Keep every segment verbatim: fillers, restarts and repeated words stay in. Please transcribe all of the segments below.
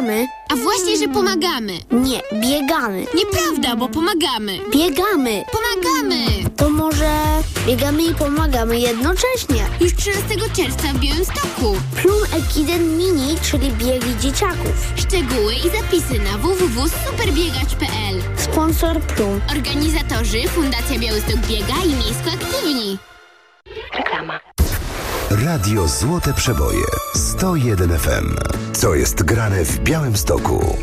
pomagamy. A właśnie, że pomagamy. Nie, biegamy. Nieprawda, bo pomagamy. Biegamy. Pomagamy. To może biegamy i pomagamy jednocześnie. Już trzynastego czerwca w Białymstoku. Plum Ekiden Mini, czyli biegi dzieciaków. Szczegóły i zapisy na w w w kropka superbiegacz kropka p l. Sponsor Plum. Organizatorzy Fundacja Białystok Biega i Miejsko Aktywni. Reklama. Radio Złote Przeboje sto jeden F M. Co jest grane w Białymstoku?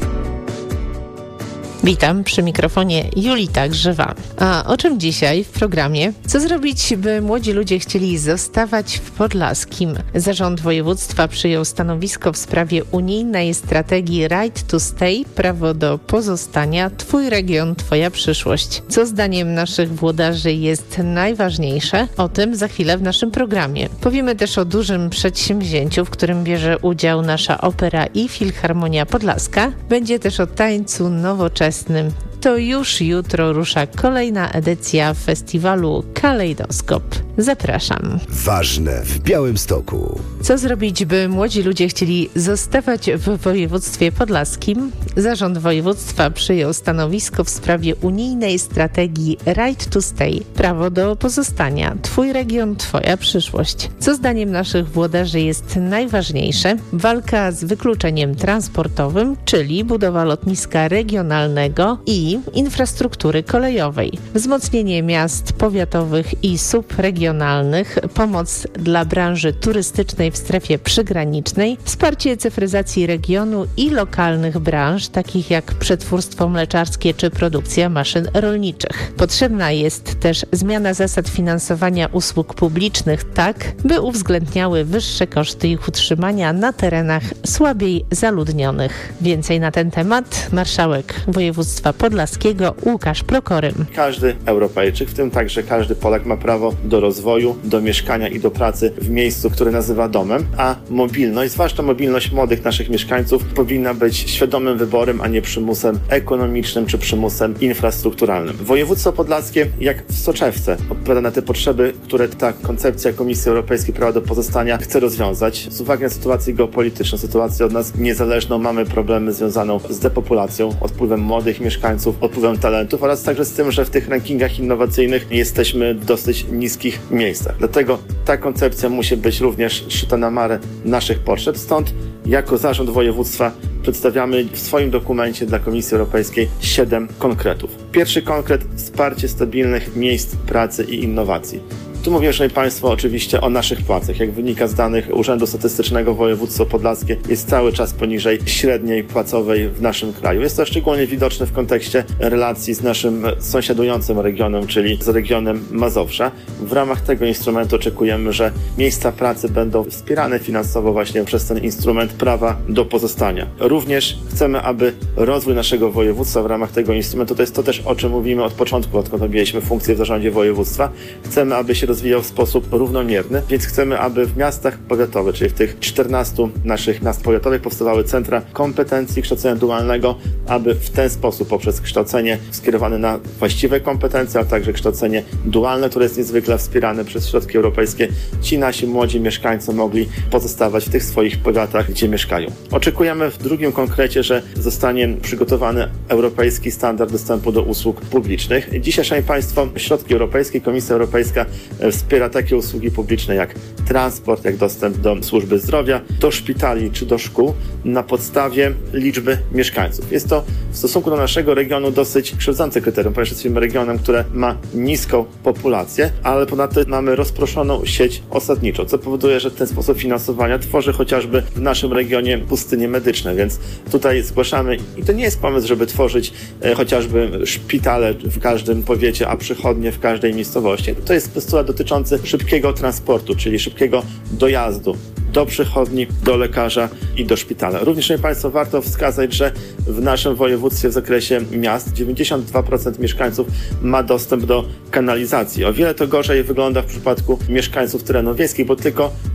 Witam przy mikrofonie Julita Grzewa. A o czym dzisiaj w programie? Co zrobić, by młodzi ludzie chcieli zostawać w Podlaskim? Zarząd województwa przyjął stanowisko w sprawie unijnej strategii Right to Stay, prawo do pozostania, Twój region, Twoja przyszłość. Co zdaniem naszych włodarzy jest najważniejsze? O tym za chwilę w naszym programie. Powiemy też o dużym przedsięwzięciu, w którym bierze udział nasza opera i Filharmonia Podlaska. Będzie też o tańcu nowoczesnym. To już jutro rusza kolejna edycja festiwalu Kalejdoskop. Zapraszam. Ważne w Białymstoku. Co zrobić, by młodzi ludzie chcieli zostawać w województwie podlaskim? Zarząd województwa przyjął stanowisko w sprawie unijnej strategii Right to Stay, prawo do pozostania, Twój region, Twoja przyszłość. Co zdaniem naszych włodarzy jest najważniejsze? Walka z wykluczeniem transportowym, czyli budowa lotniska regionalnego i infrastruktury kolejowej, wzmocnienie miast powiatowych i subregionalnych, pomoc dla branży turystycznej w strefie przygranicznej, wsparcie cyfryzacji regionu i lokalnych branż, takich jak przetwórstwo mleczarskie czy produkcja maszyn rolniczych. Potrzebna jest też zmiana zasad finansowania usług publicznych tak, by uwzględniały wyższe koszty ich utrzymania na terenach słabiej zaludnionych. Więcej na ten temat marszałek województwa podlaskiego Łukasz Prokorym. Każdy Europejczyk, w tym także każdy Polak, ma prawo do rozwoju, do mieszkania i do pracy w miejscu, które nazywa domem, a mobilność, zwłaszcza mobilność młodych naszych mieszkańców, powinna być świadomym wyborem, a nie przymusem ekonomicznym czy przymusem infrastrukturalnym. Województwo podlaskie, jak w soczewce, odpowiada na te potrzeby, które ta koncepcja Komisji Europejskiej Prawa do Pozostania chce rozwiązać. Z uwagi na sytuację geopolityczną, sytuację od nas niezależną, mamy problemy związane z depopulacją, odpływem młodych mieszkańców, odpływem talentów oraz także z tym, że w tych rankingach innowacyjnych jesteśmy w dosyć niskich miejscach. Dlatego ta koncepcja musi być również szyta na miarę naszych potrzeb. Stąd jako zarząd województwa przedstawiamy w swoim dokumencie dla Komisji Europejskiej siedem konkretów. Pierwszy konkret: wsparcie stabilnych miejsc pracy i innowacji. Tu mówię, szanowni Państwo, oczywiście o naszych płacach. Jak wynika z danych Urzędu Statystycznego, województwo podlaskie jest cały czas poniżej średniej płacowej w naszym kraju. Jest to szczególnie widoczne w kontekście relacji z naszym sąsiadującym regionem, czyli z regionem Mazowsza. W ramach tego instrumentu oczekujemy, że miejsca pracy będą wspierane finansowo właśnie przez ten instrument prawa do pozostania. Również chcemy, aby rozwój naszego województwa w ramach tego instrumentu, to jest to też, o czym mówimy od początku, odkąd objęliśmy funkcję w zarządzie województwa, chcemy, aby się rozwijał w sposób równomierny, więc chcemy, aby w miastach powiatowych, czyli w tych czternastu naszych miast powiatowych, powstawały centra kompetencji kształcenia dualnego, aby w ten sposób poprzez kształcenie skierowane na właściwe kompetencje, a także kształcenie dualne, które jest niezwykle wspierane przez środki europejskie, ci nasi młodzi mieszkańcy mogli pozostawać w tych swoich powiatach, gdzie mieszkają. Oczekujemy w drugim konkrecie, że zostanie przygotowany europejski standard dostępu do usług publicznych. Dzisiaj, szanowni Państwo, środki europejskie, Komisja Europejska wspiera takie usługi publiczne jak transport, jak dostęp do służby zdrowia, do szpitali czy do szkół na podstawie liczby mieszkańców. Jest to w stosunku do naszego regionu dosyć krzywdzące kryterium, ponieważ jesteśmy regionem, które ma niską populację, ale ponadto mamy rozproszoną sieć osadniczą, co powoduje, że ten sposób finansowania tworzy chociażby w naszym regionie pustynie medyczne, więc tutaj zgłaszamy, i to nie jest pomysł, żeby tworzyć e, chociażby szpitale w każdym powiecie, a przychodnie w każdej miejscowości. To jest postulat dotyczący szybkiego transportu, czyli szybkiego dojazdu do przychodni, do lekarza i do szpitala. Również, szanowni Państwo, warto wskazać, że w naszym województwie w zakresie miast dziewięćdziesiąt dwa procent mieszkańców ma dostęp do kanalizacji. O wiele to gorzej wygląda w przypadku mieszkańców terenów wiejskich, bo tylko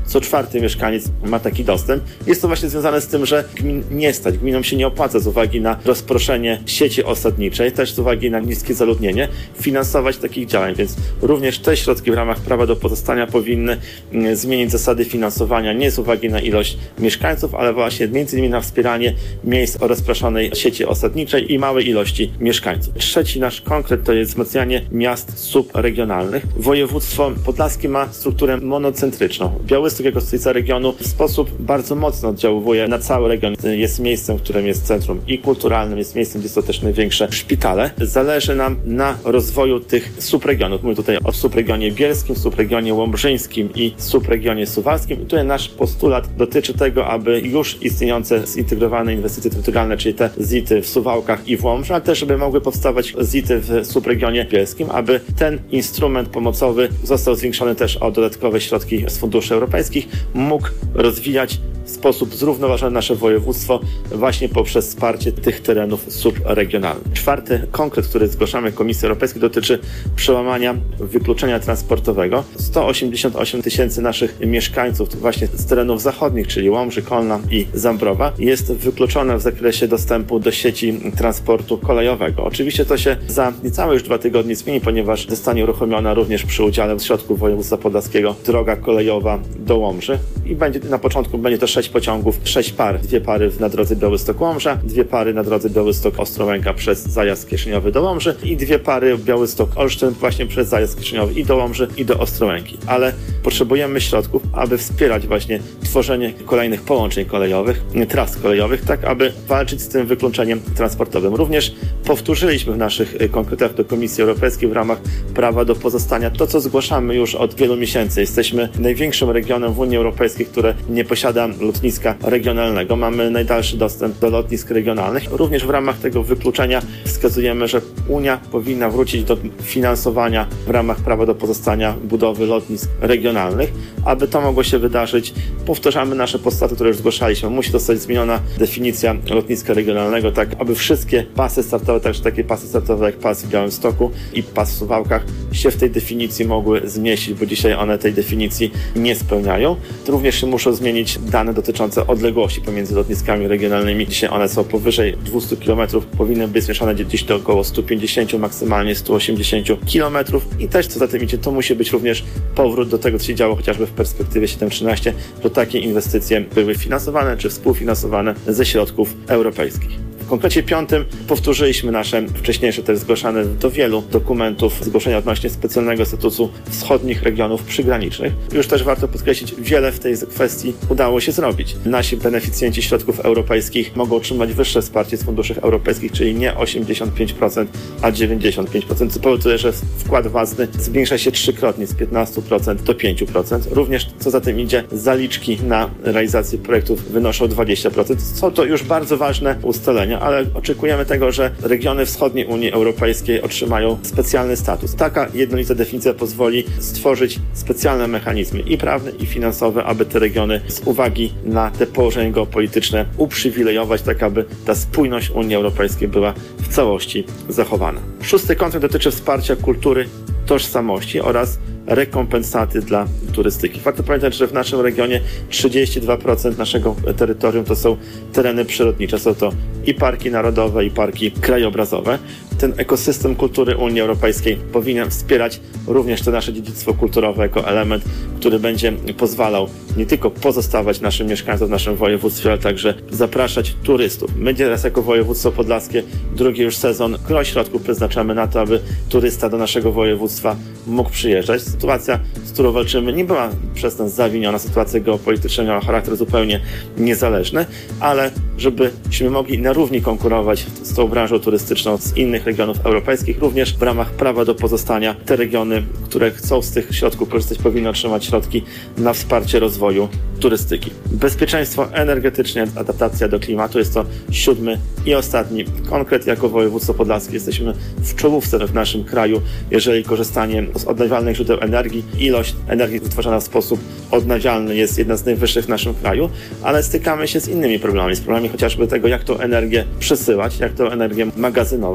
co czwarty mieszkaniec ma taki dostęp. Jest to właśnie związane z tym, że gmin nie stać, gminom się nie opłaca z uwagi na rozproszenie sieci osadniczej, też z uwagi na niskie zaludnienie, finansować takich działań, więc również te środki w ramach prawa do pozostania powinny zmienić zasady finansowania nie z uwagi na ilość mieszkańców, ale właśnie między innymi na wspieranie miejsc o rozproszonej sieci osadniczej i małej ilości mieszkańców. Trzeci nasz konkret to jest wzmacnianie miast subregionalnych. Województwo podlaskie ma strukturę monocentryczną. Białystok jako stolica regionu w sposób bardzo mocno oddziałuje na cały region. Jest miejscem, w którym jest centrum i kulturalnym, jest miejscem, gdzie są też największe szpitale. Zależy nam na rozwoju tych subregionów. Mówię tutaj o subregionie bielskim, subregionie łomżyńskim i subregionie suwalskim. I tutaj nasz postulat dotyczy tego, aby już istniejące zintegrowane inwestycje terytorialne, czyli te zity w Suwałkach i w Łomży, ale też żeby mogły powstawać zity w subregionie bielskim, aby ten instrument pomocowy został zwiększony też o dodatkowe środki z funduszy europejskich, mógł rozwijać w sposób zrównoważony nasze województwo właśnie poprzez wsparcie tych terenów subregionalnych. Czwarty konkret, który zgłaszamy Komisji Europejskiej, dotyczy przełamania wykluczenia transportowego. sto osiemdziesiąt osiem tysięcy naszych mieszkańców właśnie z terenów zachodnich, czyli Łomży, Kolna i Zambrowa, jest wykluczone w zakresie dostępu do sieci transportu kolejowego. Oczywiście to się za niecałe już dwa tygodnie zmieni, ponieważ zostanie uruchomiona również przy udziale środków województwa podlaskiego droga kolejowa do Łomży i będzie na początku będzie to sześć pociągów, sześć par, dwie pary na drodze Białystok-Łomża, dwie pary na drodze Białystok-Ostrołęka przez zajazd kieszeniowy do Łomży i dwie pary Białystok-Olsztyn właśnie przez zajazd kieszeniowy i do Łomży i do Ostrołęki. Ale potrzebujemy środków, aby wspierać właśnie tworzenie kolejnych połączeń kolejowych, tras kolejowych, tak aby walczyć z tym wykluczeniem transportowym. Również powtórzyliśmy w naszych konkretach do Komisji Europejskiej w ramach prawa do pozostania to, co zgłaszamy już od wielu miesięcy. Jesteśmy największym regionem w Unii Europejskiej, które nie posiada lotniska regionalnego. Mamy najdalszy dostęp do lotnisk regionalnych. Również w ramach tego wykluczenia wskazujemy, że Unia powinna wrócić do finansowania w ramach prawa do pozostania budowy lotnisk regionalnych. Aby to mogło się wydarzyć, powtarzamy nasze postulaty, które już zgłaszaliśmy. Musi zostać zmieniona definicja lotniska regionalnego, tak aby wszystkie pasy startowe, także takie pasy startowe jak pas w Białymstoku i pas w Suwałkach się w tej definicji mogły zmieścić, bo dzisiaj one tej definicji nie spełniają. Również się muszą zmienić dane dotyczące odległości pomiędzy lotniskami regionalnymi. Dzisiaj one są powyżej dwieście kilometrów, powinny być zmieszane gdzieś do około sto pięćdziesiąt, maksymalnie sto osiemdziesiąt kilometrów i też co za tym idzie, to musi być również powrót do tego, co się działo chociażby w perspektywie siedem trzynaście, że takie inwestycje były finansowane czy współfinansowane ze środków europejskich. W konkrecie piątym powtórzyliśmy nasze wcześniejsze też zgłaszane do wielu dokumentów zgłoszenia odnośnie specjalnego statusu wschodnich regionów przygranicznych. Już też warto podkreślić, wiele w tej kwestii udało się zrobić. Nasi beneficjenci środków europejskich mogą otrzymać wyższe wsparcie z funduszy europejskich, czyli nie osiemdziesiąt pięć procent, a dziewięćdziesiąt pięć procent, co powoduje, że wkład własny zwiększa się trzykrotnie z piętnaście procent do pięć procent. Również, co za tym idzie, zaliczki na realizację projektów wynoszą dwadzieścia procent. Są to już bardzo ważne ustalenia, ale oczekujemy tego, że regiony wschodniej Unii Europejskiej otrzymają specjalny status. Taka jednolita definicja pozwoli stworzyć specjalne mechanizmy i prawne, i finansowe, aby te regiony z uwagi na te położenia geopolityczne uprzywilejować, tak aby ta spójność Unii Europejskiej była w całości zachowana. Szósty koncept dotyczy wsparcia kultury tożsamości oraz rekompensaty dla turystyki. Warto pamiętać, że w naszym regionie trzydzieści dwa procent naszego terytorium to są tereny przyrodnicze. Są to i parki narodowe, i parki krajobrazowe. Ten ekosystem kultury Unii Europejskiej powinien wspierać również to nasze dziedzictwo kulturowe jako element, który będzie pozwalał nie tylko pozostawać naszym mieszkańcom w naszym województwie, ale także zapraszać turystów. My teraz jako województwo podlaskie drugi już sezon gro środków przeznaczamy na to, aby turysta do naszego województwa mógł przyjeżdżać. Sytuacja, z którą walczymy, nie była przez nas zawiniona. Sytuacja geopolityczna miała charakter zupełnie niezależny, ale żebyśmy mogli na równi konkurować z tą branżą turystyczną z innych regionów europejskich, również w ramach prawa do pozostania te regiony, które chcą z tych środków korzystać, powinny otrzymać środki na wsparcie rozwoju turystyki. Bezpieczeństwo energetyczne, adaptacja do klimatu jest to siódmy i ostatni konkret. Jako województwo podlaskie jesteśmy w czołówce w naszym kraju, jeżeli korzystanie z odnawialnych źródeł energii, ilość energii wytwarzana w sposób odnawialny jest jedna z najwyższych w naszym kraju, ale stykamy się z innymi problemami, z problemami chociażby tego, jak tą energię przesyłać, jak tą energię magazynować. Te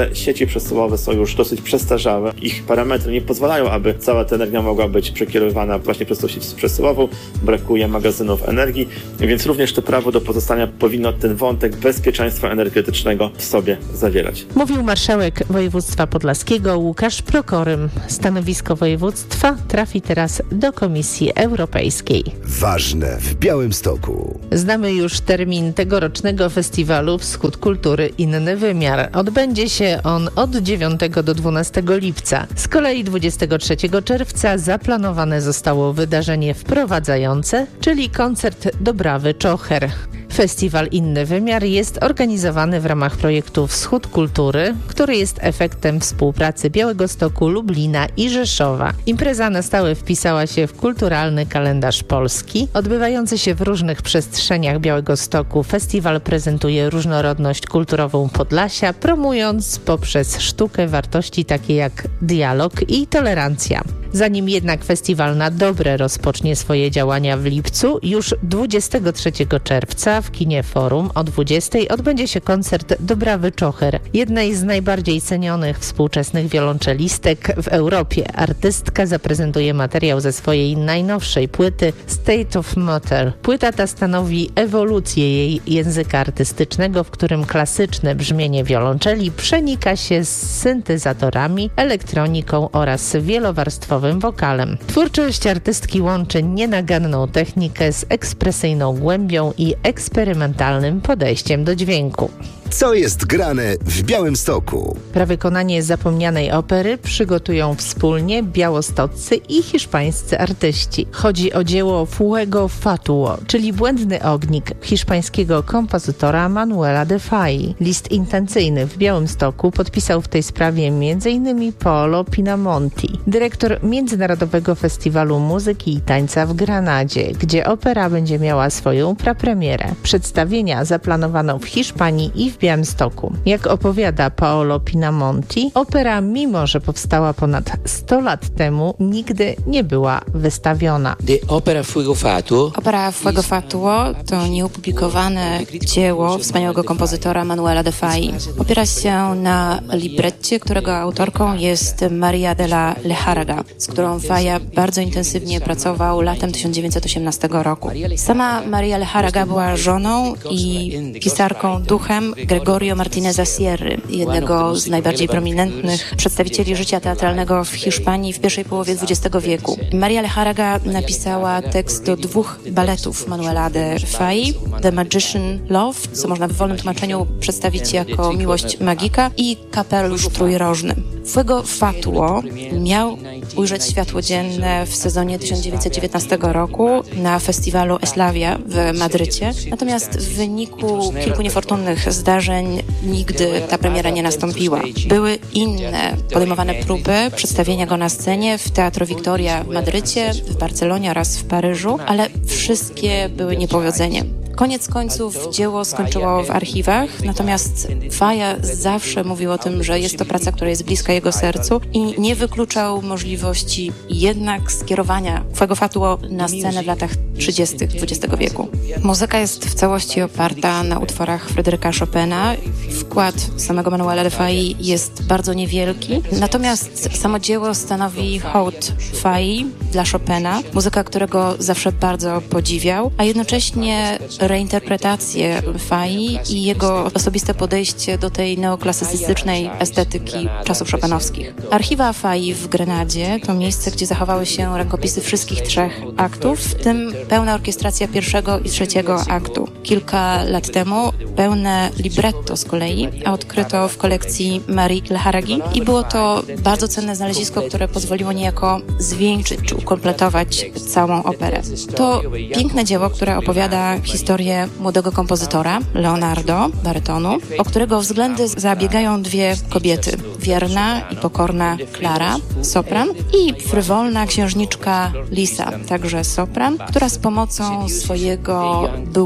te sieci przesyłowe są już dosyć przestarzałe. Ich parametry nie pozwalają, aby cała ta energia mogła być przekierowana właśnie przez tą sieć przesyłową. Brakuje magazynów energii, więc również to prawo do pozostania powinno ten wątek bezpieczeństwa energetycznego w sobie zawierać. Mówił marszałek województwa podlaskiego Łukasz Prokorym. Stanowisko województwa trafi teraz do Komisji Europejskiej. Ważne w Białymstoku. Znamy już termin tegorocznego festiwalu Wschód Kultury Inny Wymiar. Odbędzie się on od dziewiątego do dwunastego lipca. Z kolei dwudziestego trzeciego czerwca zaplanowane zostało wydarzenie wprowadzające, czyli koncert Dobrawy Czocher. Festiwal Inny Wymiar jest organizowany w ramach projektu Wschód Kultury, który jest efektem współpracy Białegostoku, Lublina i Rzeszowa. Impreza na stałe wpisała się w kulturalny kalendarz polski. Odbywający się w różnych przestrzeniach Białegostoku, festiwal prezentuje różnorodność kulturową Podlasia, promując poprzez sztukę wartości takie jak dialog i tolerancja. Zanim jednak festiwal na dobre rozpocznie swoje działania w lipcu, już dwudziestego trzeciego czerwca w kinie Forum o dwudziestej odbędzie się koncert Dobrawy Czocher, jednej z najbardziej cenionych współczesnych wiolonczelistek w Europie. Artystka zaprezentuje materiał ze swojej najnowszej płyty State of Matter. Płyta ta stanowi ewolucję jej języka artystycznego, w którym klasyczne brzmienie wiolonczeli przenika się z syntezatorami, elektroniką oraz wielowarstwowym wokalem. Twórczość artystki łączy nienaganną technikę z ekspresyjną głębią i eksperymentalnym podejściem do dźwięku. Co jest grane w Białymstoku? Prawykonanie zapomnianej opery przygotują wspólnie białostoccy i hiszpańscy artyści. Chodzi o dzieło Fuego Fatuo, czyli Błędny ognik hiszpańskiego kompozytora Manuela de Fai. List intencyjny w Białymstoku podpisał w tej sprawie m.in. Paolo Pinamonti, dyrektor Międzynarodowego Festiwalu Muzyki i Tańca w Granadzie, gdzie opera będzie miała swoją prapremierę. Przedstawienia zaplanowano w Hiszpanii i w Białymstoku. Jak opowiada Paolo Pinamonti, opera, mimo że powstała ponad sto lat temu, nigdy nie była wystawiona. Opera Fuego Fatuo. Opera Fuego Fatuo to nieopublikowane dzieło wspaniałego kompozytora Manuela de Fai. Opiera się na libretcie, którego autorką jest Maria de la Lejaraga, z którą Falla bardzo intensywnie pracował latem tysiąc dziewięćset osiemnastego roku. Sama Maria Lejaraga była żoną i pisarką duchem Gregorio Martineza Sierry, jednego z najbardziej prominentnych przedstawicieli życia teatralnego w Hiszpanii w pierwszej połowie dwudziestego wieku. Maria Lejaraga napisała tekst do dwóch baletów Manuela de Fai, The Magician Love, co można w wolnym tłumaczeniu przedstawić jako Miłość Magika, i Kapelusz Trójrożny. Fuego Fatuo miał ujrzeć światło dzienne w sezonie tysiąc dziewięćset dziewiętnastego roku na festiwalu Eslavia w Madrycie. Natomiast w wyniku kilku niefortunnych zdarzeń nigdy ta premiera nie nastąpiła. Były inne podejmowane próby przedstawienia go na scenie w Teatro Victoria w Madrycie, w Barcelonie oraz w Paryżu, ale wszystkie były niepowodzeniem. Koniec końców dzieło skończyło w archiwach, natomiast Falla zawsze mówił o tym, że jest to praca, która jest bliska jego sercu i nie wykluczał możliwości jednak skierowania Fuego Fatuo na scenę w latach trzydziestych dwudziestego wieku. Muzyka jest w całości oparta na utworach Fryderyka Chopina. Wkład samego Manuela de Fai jest bardzo niewielki, natomiast samo dzieło stanowi hołd Fai dla Chopina, muzyka, którego zawsze bardzo podziwiał, a jednocześnie reinterpretację Fai i jego osobiste podejście do tej neoklasycystycznej estetyki czasów chopinowskich. Archiwa Fai w Grenadzie to miejsce, gdzie zachowały się rękopisy wszystkich trzech aktów, w tym pełna orkiestracja pierwszego i trzeciego aktu. Kilka lat temu pełne libretto z kolei odkryto w kolekcji Marii Lejaragi i było to bardzo cenne znalezisko, które pozwoliło niejako zwieńczyć czy ukompletować całą operę. To piękne dzieło, które opowiada historię młodego kompozytora, Leonardo, barytonu, o którego względy zabiegają dwie kobiety. Wierna i pokorna Klara, sopran, i frywolna księżniczka Lisa, także sopran, która z pomocą swojego byłego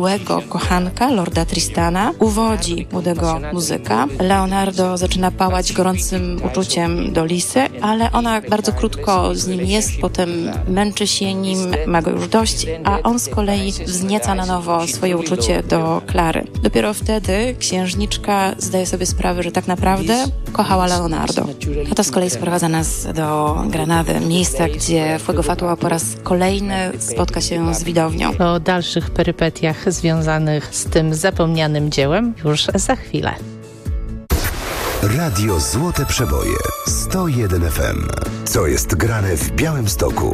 kochanka, lorda Tristana, uwodzi młodego muzyka. Leonardo zaczyna pałać gorącym uczuciem do Lisy, ale ona bardzo krótko z nim jest, potem męczy się nim, ma go już dość, a on z kolei wznieca na nowo swoje uczucie do Klary. Dopiero wtedy księżniczka zdaje sobie sprawę, że tak naprawdę kochała Leonardo. A to z kolei sprowadza nas do Granady, miejsca, gdzie Fuego Fatua po raz kolejny spotka się z widownią. O dalszych perypetiach związanych z tym zapomnianym dziełem już za chwilę. Radio Złote Przeboje sto jeden F M. Co jest grane w Białymstoku?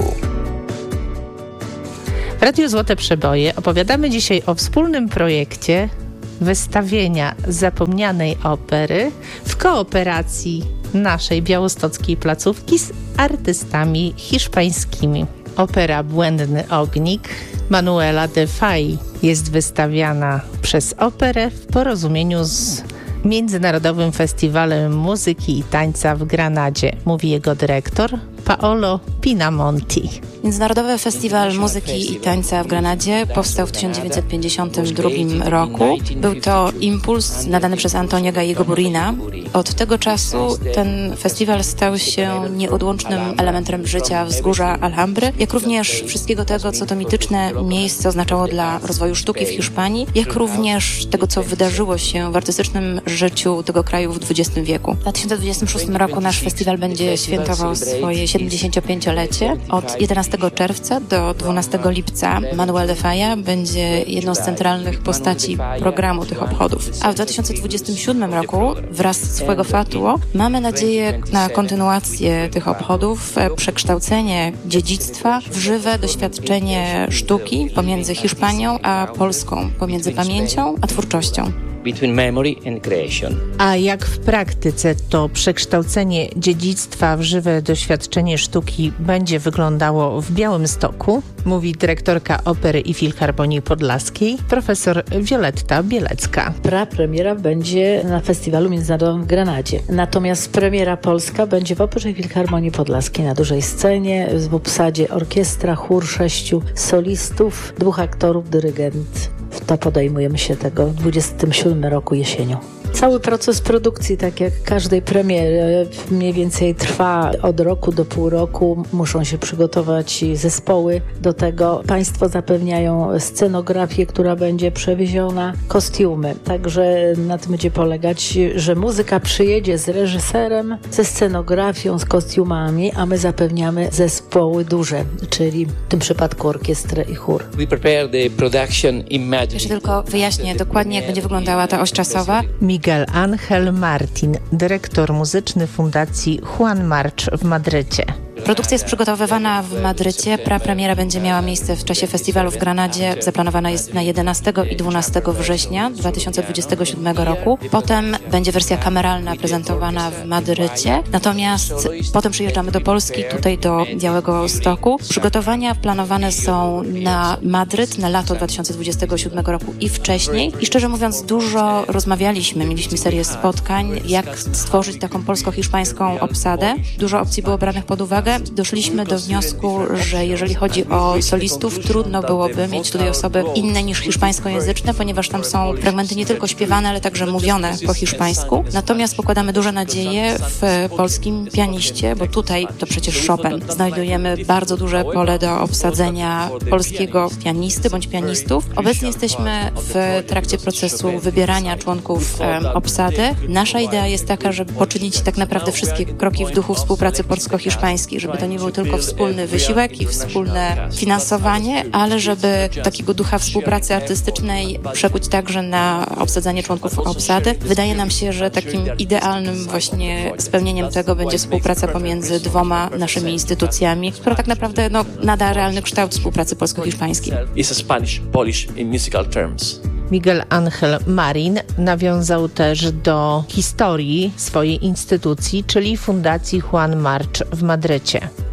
W Radiu Złote Przeboje opowiadamy dzisiaj o wspólnym projekcie wystawienia zapomnianej opery w kooperacji naszej białostockiej placówki z artystami hiszpańskimi. Opera Błędny Ognik Manuela de Falla jest wystawiana przez operę w porozumieniu z Międzynarodowym Festiwalem Muzyki i Tańca w Granadzie, mówi jego dyrektor Paolo Pinamonti. Międzynarodowy Festiwal Muzyki i Tańca w Granadzie powstał w tysiąc dziewięćset pięćdziesiątym drugim roku. Był to impuls nadany przez Antonio Gallego Burina. Od tego czasu ten festiwal stał się nieodłącznym elementem życia wzgórza Alhambry, jak również wszystkiego tego, co to mityczne miejsce oznaczało dla rozwoju sztuki w Hiszpanii, jak również tego, co wydarzyło się w artystycznym życiu tego kraju w dwudziestym wieku. W dwa tysiące dwudziestym szóstym roku nasz festiwal będzie świętował swoje siedemdziesięciopięciolecie. Od jedenastego czerwca do dwunastego lipca Manuel de Falla będzie jedną z centralnych postaci programu tych obchodów. A w dwa tysiące dwudziestym siódmym roku wraz z Fuego Fatuo mamy nadzieję na kontynuację tych obchodów, przekształcenie dziedzictwa w żywe doświadczenie sztuki pomiędzy Hiszpanią a Polską, pomiędzy pamięcią a twórczością. Between memory and creation. A jak w praktyce to przekształcenie dziedzictwa w żywe doświadczenie sztuki będzie wyglądało w Białymstoku, mówi dyrektorka Opery i Filharmonii Podlaskiej, profesor Wioletta Bielecka. Prapremiera będzie na Festiwalu Międzynarodowym w Granadzie. Natomiast premiera polska będzie w Operze i Filharmonii Podlaskiej na dużej scenie, w obsadzie orkiestra, chór sześciu solistów, dwóch aktorów, dyrygent. To podejmujemy się tego w dwudziestym siódmym roku jesienią. Cały proces produkcji, tak jak każdej premiery, mniej więcej trwa od roku do pół roku. Muszą się przygotować zespoły do tego. Państwo zapewniają scenografię, która będzie przewieziona, kostiumy. Także na tym będzie polegać, że muzyka przyjedzie z reżyserem, ze scenografią, z kostiumami, a my zapewniamy zespoły duże, czyli w tym przypadku orkiestrę i chór. We prepare the production imaginary. Jeszcze tylko wyjaśnię dokładnie, jak będzie wyglądała ta oś czasowa. Miguel Ángel Martin, dyrektor muzyczny Fundacji Juan March w Madrycie. Produkcja jest przygotowywana w Madrycie. Prapremiera będzie miała miejsce w czasie festiwalu w Granadzie. Zaplanowana jest na jedenastego i dwunastego września dwa tysiące dwudziestego siódmego roku. Potem będzie wersja kameralna prezentowana w Madrycie. Natomiast potem przyjeżdżamy do Polski, tutaj do Białegostoku. Przygotowania planowane są na Madryt, na lato dwa tysiące dwudziestego siódmego roku i wcześniej. I szczerze mówiąc, dużo rozmawialiśmy. Mieliśmy serię spotkań, jak stworzyć taką polsko-hiszpańską obsadę. Dużo opcji było branych pod uwagę. Doszliśmy do wniosku, że jeżeli chodzi o solistów, trudno byłoby mieć tutaj osoby inne niż hiszpańskojęzyczne, ponieważ tam są fragmenty nie tylko śpiewane, ale także mówione po hiszpańsku. Natomiast pokładamy duże nadzieje w polskim pianiście, bo tutaj to przecież Chopin. Znajdujemy bardzo duże pole do obsadzenia polskiego pianisty bądź pianistów. Obecnie jesteśmy w trakcie procesu wybierania członków e, obsady. Nasza idea jest taka, żeby poczynić tak naprawdę wszystkie kroki w duchu współpracy polsko-hiszpańskiej, żeby to nie był tylko wspólny wysiłek i wspólne finansowanie, ale żeby takiego ducha współpracy artystycznej przekuć także na obsadzanie członków obsady. Wydaje nam się, że takim idealnym właśnie spełnieniem tego będzie współpraca pomiędzy dwoma naszymi instytucjami, która tak naprawdę no, nada realny kształt współpracy polsko-hiszpańskiej. Is a Spanish-Polish in musical terms. Miguel Ángel Marin nawiązał też do historii swojej instytucji, czyli Fundacji Juan March w Madrycie.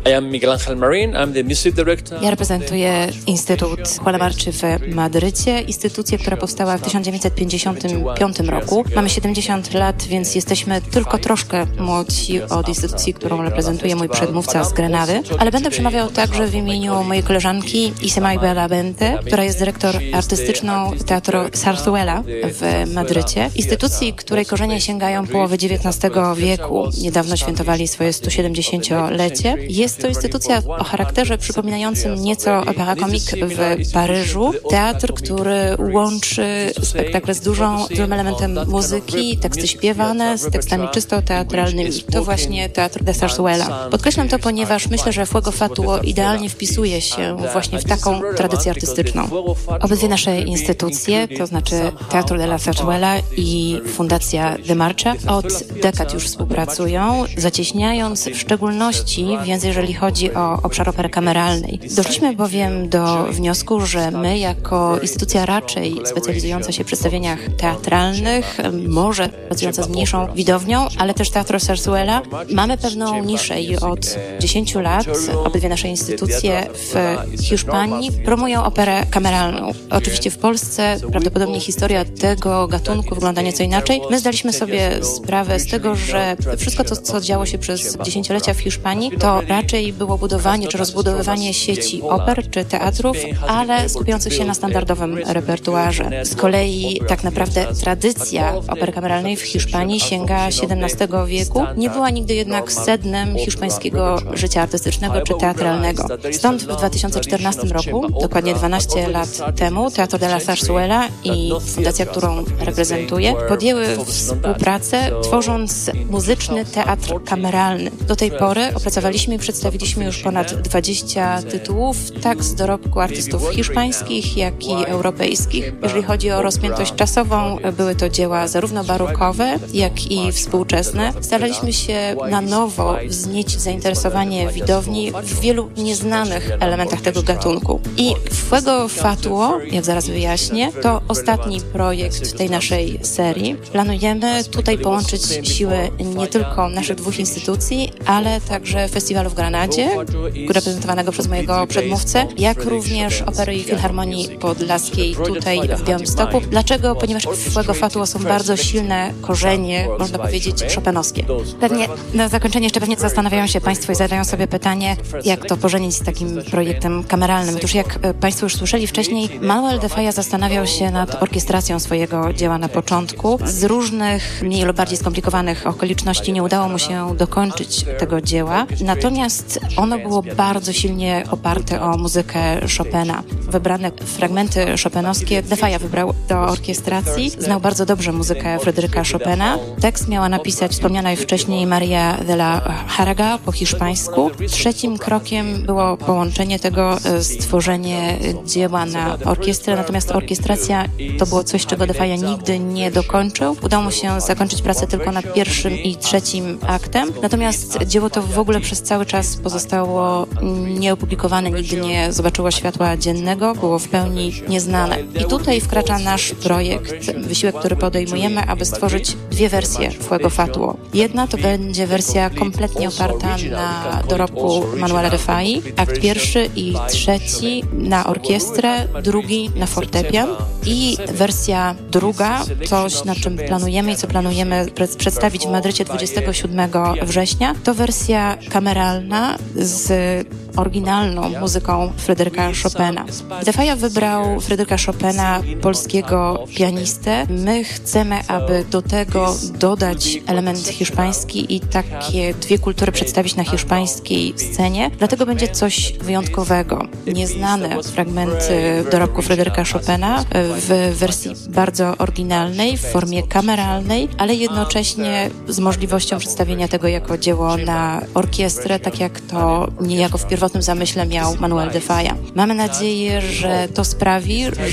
I am Miguel Angel Marin. I'm the music director. Ja reprezentuję Instytut Juana Marczy w Madrycie, instytucję, która powstała w tysiąc dziewięćset pięćdziesiątym piątym roku. Mamy siedemdziesiąt lat, więc jesteśmy tylko troszkę młodsi od instytucji, którą reprezentuje mój przedmówca z Grenady, ale będę przemawiał także w imieniu mojej koleżanki Isemay Benavente, która jest dyrektor artystyczną Teatru Zarzuela w Madrycie, instytucji, której korzenie sięgają połowy dziewiętnastego wieku. Niedawno świętowali swoje sto siedemdziesięciolecie. Jest to instytucja o charakterze przypominającym nieco Opéra Comique w Paryżu. Teatr, który łączy spektakle z dużą, dużym elementem muzyki, teksty śpiewane z tekstami czysto teatralnymi. To właśnie Teatr de Zarzuela. Podkreślam to, ponieważ myślę, że Fuego Fatuo idealnie wpisuje się właśnie w taką tradycję artystyczną. Obydwie nasze instytucje, to znaczy Teatro de la Zarzuela i Fundacja De Marcha, od dekad już współpracują, zacieśniając w szczególności więcej, jeżeli chodzi o obszar opery kameralnej. Doszliśmy bowiem do wniosku, że my jako instytucja raczej specjalizująca się w przedstawieniach teatralnych, może pracująca z mniejszą widownią, ale też Teatro Zarzuela, mamy pewną niszę i od dziesięciu lat obydwie nasze instytucje w Hiszpanii promują operę kameralną. Oczywiście w Polsce prawdopodobnie historia tego gatunku wygląda nieco inaczej. My zdaliśmy sobie sprawę z tego, że wszystko to, co działo się przez dziesięciolecia w Hiszpanii, to raczej było budowanie czy rozbudowywanie sieci oper czy teatrów, ale skupiających się na standardowym repertuarze. Z kolei tak naprawdę tradycja opery kameralnej w Hiszpanii sięga siedemnastego wieku. Nie była nigdy jednak sednem hiszpańskiego życia artystycznego czy teatralnego. Stąd w dwa tysiące czternastym roku, dokładnie dwanaście lat temu, Teatro de la Zarzuela i fundacja, którą reprezentuję, podjęły współpracę, tworząc muzyczny teatr kameralny. Do tej pory opracowaliśmy i przedstawiliśmy już ponad dwadzieścia tytułów, tak z dorobku artystów hiszpańskich, jak i europejskich. Jeżeli chodzi o rozpiętość czasową, były to dzieła zarówno barokowe, jak i współczesne. Staraliśmy się na nowo wzniecić zainteresowanie widowni w wielu nieznanych elementach tego gatunku. I Fuego Fatuo, jak zaraz wyjaśnię, to ostatni projekt tej naszej serii. Planujemy tutaj połączyć siły nie tylko naszych dwóch instytucji, ale także festiwalu w Granadzie, reprezentowanego przez mojego przedmówcę, jak również Opery i Filharmonii Podlaskiej tutaj w Białymstoku. Dlaczego? Ponieważ w Fuego Fatuo są bardzo silne korzenie, można powiedzieć, chopinowskie. Pewnie na zakończenie jeszcze pewnie zastanawiają się Państwo i zadają sobie pytanie, jak to pożenić z takim projektem kameralnym. Otóż jak Państwo już słyszeli wcześniej, Manuel de Falla zastanawiał się nad orkiestracją swojego dzieła na początku. Z różnych, mniej lub bardziej skomplikowanych okoliczności nie udało mu się dokończyć tego dzieła. Natomiast ono było bardzo silnie oparte o muzykę Chopina. Wybrane fragmenty chopinowskie de Falla wybrał do orkiestracji. Znał bardzo dobrze muzykę Fryderyka Chopina. Tekst miała napisać wspomniana już wcześniej Maria de la Haraga po hiszpańsku. Trzecim krokiem było połączenie tego, stworzenie dzieła na orkiestrę, natomiast orkiestracja to było coś, czego de Falla nigdy nie dokończył. Udało mu się zakończyć pracę tylko nad pierwszym i trzecim aktem, natomiast dzieło to w ogóle przez cały czas pozostało nieopublikowane, nigdy nie zobaczyło światła dziennego, było w pełni nieznane. I tutaj wkracza nasz projekt, wysiłek, który podejmujemy, aby stworzyć dwie wersje Fuego Fatuo. Jedna to będzie wersja kompletnie oparta na dorobku Manuela de Falli, akt pierwszy i trzeci na orkiestrę, drugi na fortepian i wersja druga, coś nad czym planujemy i co planujemy pre- przedstawić w Madrycie dwudziestego siódmego września, to wersja kameralna z oryginalną muzyką Fryderyka Chopina. De Falla wybrał Fryderyka Chopina, polskiego pianistę. My chcemy, aby do tego dodać element hiszpański i takie dwie kultury przedstawić na hiszpańskiej scenie. Dlatego będzie coś wyjątkowego. Nieznane fragmenty dorobku Fryderyka Chopina w wersji bardzo oryginalnej, w formie kameralnej, ale jednocześnie z możliwością przedstawienia tego jako dzieło na orkiestrę, tak jak to niejako w pierwotnym zamyśle miał Manuel de Falla. Mamy nadzieję, że to sprawi, że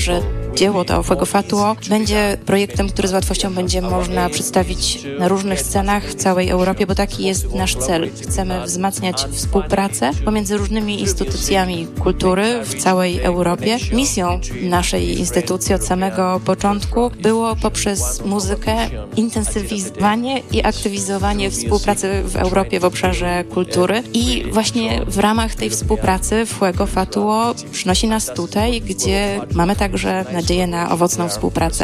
dzieło, to Fuego Fatuo, będzie projektem, który z łatwością będzie można przedstawić na różnych scenach w całej Europie, bo taki jest nasz cel. Chcemy wzmacniać współpracę pomiędzy różnymi instytucjami kultury w całej Europie. Misją naszej instytucji od samego początku było poprzez muzykę intensywizowanie i aktywizowanie współpracy w Europie w obszarze kultury i właśnie w ramach tej współpracy Fuego Fatuo przynosi nas tutaj, gdzie mamy także nadzieję na owocną współpracę.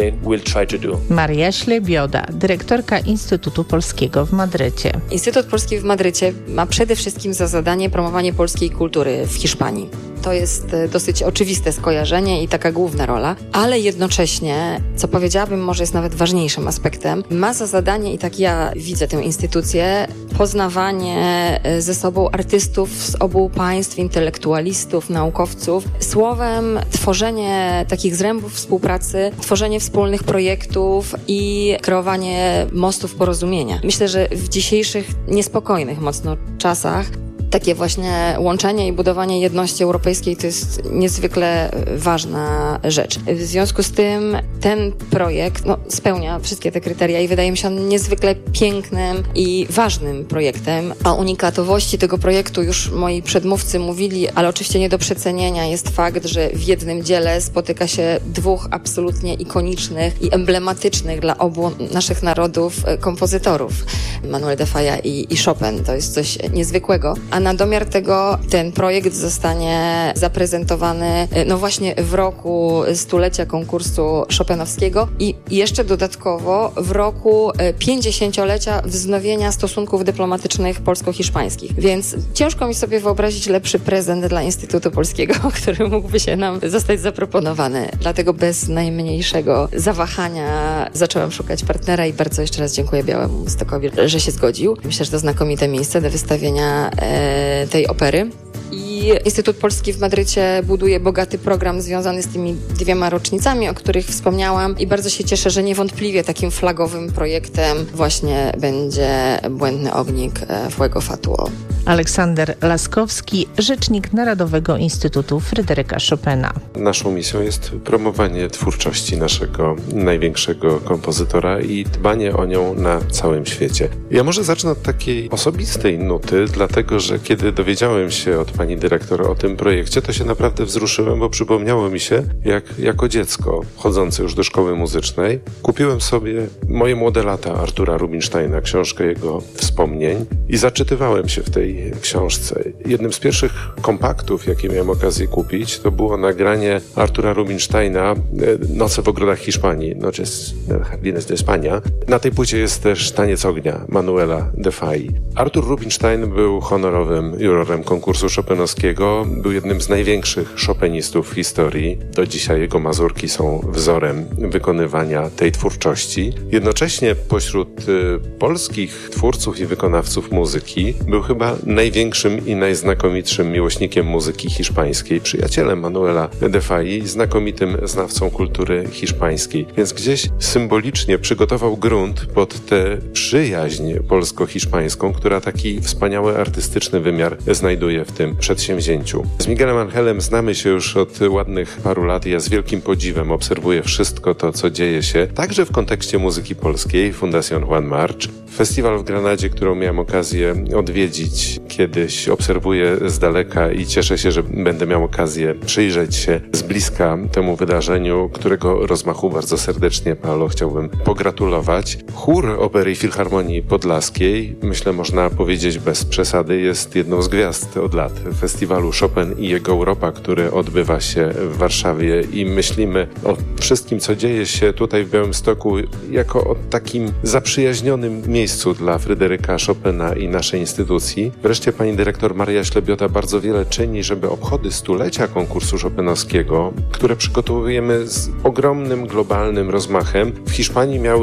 Maria Ślebioda, dyrektorka Instytutu Polskiego w Madrycie. Instytut Polski w Madrycie ma przede wszystkim za zadanie promowanie polskiej kultury w Hiszpanii. To jest dosyć oczywiste skojarzenie i taka główna rola, ale jednocześnie, co powiedziałabym może jest nawet ważniejszym aspektem, ma za zadanie, i tak ja widzę tę instytucję, poznawanie ze sobą artystów z obu państw, intelektualistów, naukowców. Słowem, tworzenie takich zrębów współpracy, tworzenie wspólnych projektów i kreowanie mostów porozumienia. Myślę, że w dzisiejszych niespokojnych mocno czasach takie właśnie łączenie i budowanie jedności europejskiej to jest niezwykle ważna rzecz. W związku z tym ten projekt no, spełnia wszystkie te kryteria i wydaje mi się on niezwykle pięknym i ważnym projektem. O unikatowości tego projektu już moi przedmówcy mówili, ale oczywiście nie do przecenienia jest fakt, że w jednym dziele spotyka się dwóch absolutnie ikonicznych i emblematycznych dla obu naszych narodów kompozytorów. Manuel de Falla i, i Chopin. To jest coś niezwykłego. A na domiar tego ten projekt zostanie zaprezentowany no właśnie w roku stulecia konkursu chopinowskiego i jeszcze dodatkowo w roku pięćdziesięciolecia wznowienia stosunków dyplomatycznych polsko-hiszpańskich. Więc ciężko mi sobie wyobrazić lepszy prezent dla Instytutu Polskiego, który mógłby się nam zostać zaproponowany. Dlatego bez najmniejszego zawahania zaczęłam szukać partnera i bardzo jeszcze raz dziękuję Białemu Stokowi, że się zgodził. Myślę, że to znakomite miejsce do wystawienia e, tej opery. I Instytut Polski w Madrycie buduje bogaty program związany z tymi dwiema rocznicami, o których wspomniałam i bardzo się cieszę, że niewątpliwie takim flagowym projektem właśnie będzie Błędny Ognik Fuego Fatuo. Aleksander Laskowski, rzecznik Narodowego Instytutu Fryderyka Chopina. Naszą misją jest promowanie twórczości naszego największego kompozytora i dbanie o nią na całym świecie. Ja może zacznę od takiej osobistej nuty, dlatego że kiedy dowiedziałem się od pani dyrektor o tym projekcie, to się naprawdę wzruszyłem, bo przypomniało mi się, jak jako dziecko chodzące już do szkoły muzycznej kupiłem sobie Moje młode lata Artura Rubinsteina, książkę jego wspomnień i zaczytywałem się w tej książce. Jednym z pierwszych kompaktów, jakie miałem okazję kupić, to było nagranie Artura Rubinsteina Noce w ogrodach Hiszpanii, Noches Jardines de España. Na tej płycie jest też Taniec ognia Manuela de Falla. Artur Rubinstein był honorowym jurorem konkursu chopinowskiego, był jednym z największych chopinistów w historii. Do dzisiaj jego mazurki są wzorem wykonywania tej twórczości. Jednocześnie pośród y, polskich twórców i wykonawców muzyki był chyba największym i najznakomitszym miłośnikiem muzyki hiszpańskiej, przyjacielem Manuela de Falla, znakomitym znawcą kultury hiszpańskiej. Więc gdzieś symbolicznie przygotował grunt pod tę przyjaźń polsko-hiszpańską, która taki wspaniały artystyczny wymiar znajduje w tym przedsięwzięciu. Z Miguelem Angelem znamy się już od ładnych paru lat i ja z wielkim podziwem obserwuję wszystko to, co dzieje się, także w kontekście muzyki polskiej, Fundación Juan March. Festiwal w Granadzie, którą miałem okazję odwiedzić kiedyś, obserwuję z daleka i cieszę się, że będę miał okazję przyjrzeć się z bliska temu wydarzeniu, którego rozmachu bardzo serdecznie, Paolo, chciałbym pogratulować. Chór Opery i Filharmonii Podlaskiej, myślę można powiedzieć bez przesady, jest jedną z gwiazd od lat festiwalu Chopin i jego Europa, który odbywa się w Warszawie i myślimy o wszystkim, co dzieje się tutaj w Białymstoku jako o takim zaprzyjaźnionym miejscu dla Fryderyka Chopina i naszej instytucji. Wreszcie pani dyrektor Maria Ślebioda bardzo wiele czyni, żeby obchody stulecia konkursu chopinowskiego, które przygotowujemy z ogromnym, globalnym rozmachem, w Hiszpanii miały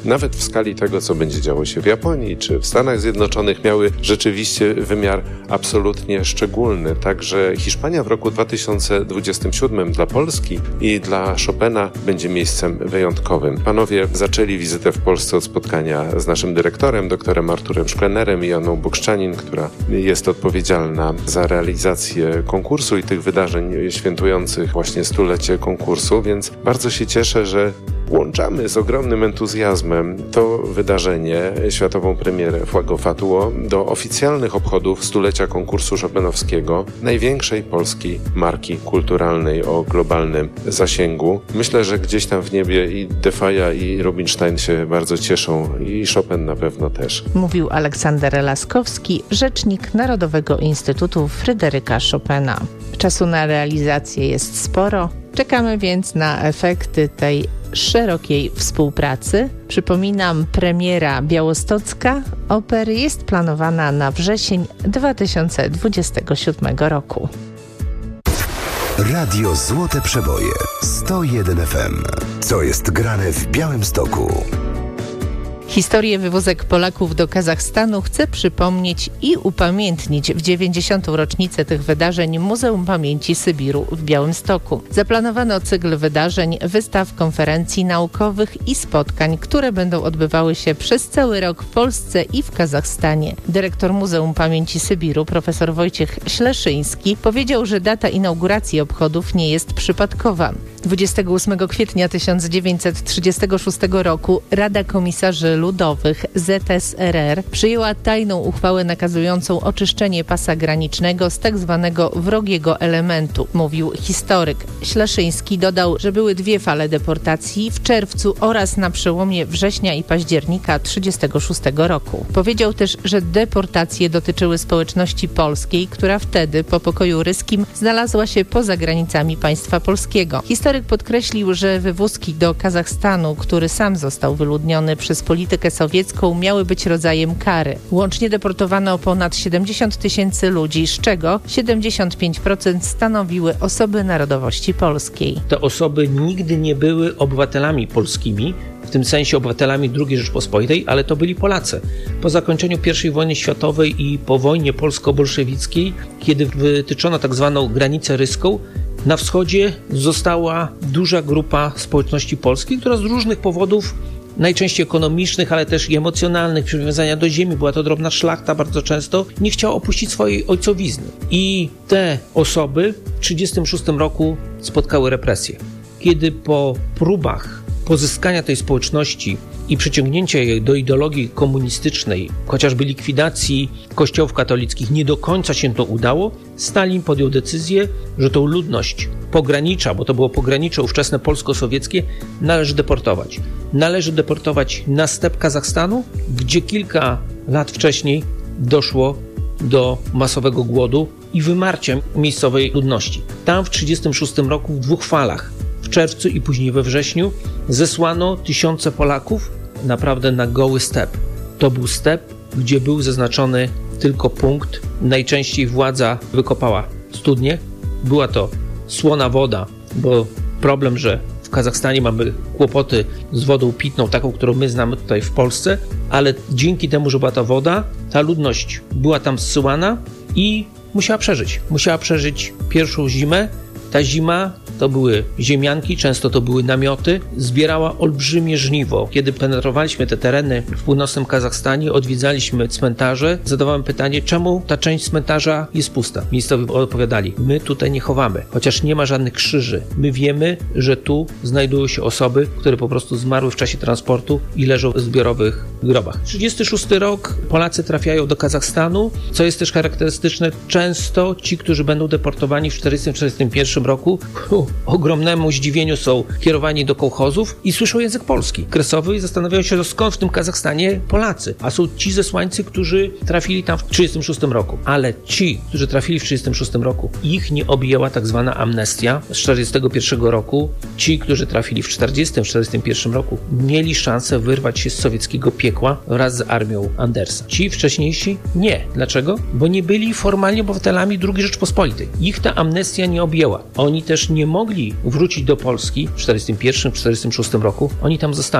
nawet w skali tego, co będzie działo się w Japonii czy w Stanach Zjednoczonych, miały rzeczywiście wymiar absolutnie szczególny. Także Hiszpania w roku dwa tysiące dwudziestym siódmym dla Polski i dla Chopina będzie miejscem wyjątkowym. Panowie zaczęli wizytę w Polsce od spotkania z naszym dyrektorem, doktorem Arturem Szklenerem i Joanną Bukszczanin, która jest odpowiedzialna za realizację konkursu i tych wydarzeń świętujących właśnie stulecie konkursu, więc bardzo się cieszę, że włączamy z ogromnym entuzjazmem to wydarzenie, światową premierę Fuego Fatuo, do oficjalnych obchodów stulecia konkursu chopinowskiego, największej polskiej marki kulturalnej o globalnym zasięgu. Myślę, że gdzieś tam w niebie i Defaja i Rubinstein się bardzo cieszą i Chopin na pewno też. Mówił Aleksander Laskowski, rzecznik Narodowego Instytutu Fryderyka Chopina. Czasu na realizację jest sporo. Czekamy więc na efekty tej szerokiej współpracy. Przypominam, premiera białostocka opery jest planowana na wrzesień dwa tysiące dwudziestego siódmego roku. Radio Złote Przeboje sto jeden F M. Co jest grane w Białymstoku? Historię wywózek Polaków do Kazachstanu chce przypomnieć i upamiętnić w dziewięćdziesiątą rocznicę tych wydarzeń Muzeum Pamięci Sybiru w Białymstoku. Zaplanowano cykl wydarzeń, wystaw, konferencji naukowych i spotkań, które będą odbywały się przez cały rok w Polsce i w Kazachstanie. Dyrektor Muzeum Pamięci Sybiru, profesor Wojciech Śleszyński, powiedział, że data inauguracji obchodów nie jest przypadkowa. dwudziestego ósmego kwietnia tysiąc dziewięćset trzydziestego szóstego roku Rada Komisarzy Ludowych Z S R R przyjęła tajną uchwałę nakazującą oczyszczenie pasa granicznego z tak zwanego wrogiego elementu, mówił historyk. Śleszyński dodał, że były dwie fale deportacji w czerwcu oraz na przełomie września i października tysiąc dziewięćset trzydziestego szóstego roku. Powiedział też, że deportacje dotyczyły społeczności polskiej, która wtedy po pokoju ryskim znalazła się poza granicami państwa polskiego. Historyk podkreślił, że wywózki do Kazachstanu, który sam został wyludniony przez politykę sowiecką, miały być rodzajem kary. Łącznie deportowano ponad siedemdziesiąt tysięcy ludzi, z czego siedemdziesiąt pięć procent stanowiły osoby narodowości polskiej. Te osoby nigdy nie były obywatelami polskimi, w tym sensie obywatelami drugiej Rzeczpospolitej, ale to byli Polacy. Po zakończeniu pierwszej wojny światowej i po wojnie polsko-bolszewickiej, kiedy wytyczono tak zwaną granicę ryską, na wschodzie została duża grupa społeczności polskiej, która z różnych powodów, najczęściej ekonomicznych, ale też i emocjonalnych, przywiązania do ziemi, była to drobna szlachta bardzo często, nie chciała opuścić swojej ojcowizny. I te osoby w tysiąc dziewięćset trzydziestym szóstym roku spotkały represje. Kiedy po próbach pozyskania tej społeczności i przyciągnięcia jej do ideologii komunistycznej, chociażby likwidacji kościołów katolickich, nie do końca się to udało, Stalin podjął decyzję, że tą ludność pogranicza, bo to było pogranicze ówczesne polsko-sowieckie, należy deportować. Należy deportować na step Kazachstanu, gdzie kilka lat wcześniej doszło do masowego głodu i wymarcia miejscowej ludności. Tam w tysiąc dziewięćset trzydziestym szóstym roku w dwóch falach, w czerwcu i później we wrześniu, zesłano tysiące Polaków naprawdę na goły step. To był step, gdzie był zaznaczony tylko punkt. Najczęściej władza wykopała studnie. Była to słona woda, bo problem, że w Kazachstanie mamy kłopoty z wodą pitną, taką, którą my znamy tutaj w Polsce, ale dzięki temu, że była ta woda, ta ludność była tam zsyłana i musiała przeżyć. Musiała przeżyć pierwszą zimę. Ta zima to były ziemianki, często to były namioty, zbierała olbrzymie żniwo. Kiedy penetrowaliśmy te tereny w północnym Kazachstanie, odwiedzaliśmy cmentarze, zadawałem pytanie, czemu ta część cmentarza jest pusta. Miejscowi odpowiadali, my tutaj nie chowamy, chociaż nie ma żadnych krzyży. My wiemy, że tu znajdują się osoby, które po prostu zmarły w czasie transportu i leżą w zbiorowych grobach. trzydziesty szósty rok Polacy trafiają do Kazachstanu, co jest też charakterystyczne, często ci, którzy będą deportowani w czterdziestym czterdziestym pierwszym roku, hu, ogromnemu zdziwieniu są kierowani do kołchozów i słyszą język polski kresowy i zastanawiają się, skąd w tym Kazachstanie Polacy. A są ci zesłańcy, którzy trafili tam w trzydziestym szóstym roku. Ale ci, którzy trafili w trzydziestym szóstym roku, ich nie objęła tak zwana amnestia z czterdziestego pierwszego roku. Ci, którzy trafili w czterdziestym czterdziestym pierwszym roku, mieli szansę wyrwać się z sowieckiego piekła wraz z armią Andersa. Ci wcześniejsi nie. Dlaczego? Bo nie byli formalnie obywatelami drugiej Rzeczpospolitej. Ich ta amnestia nie objęła. Oni też nie mogli wrócić do Polski w czterdziestym pierwszym czterdziestym szóstym roku. Oni tam zostali.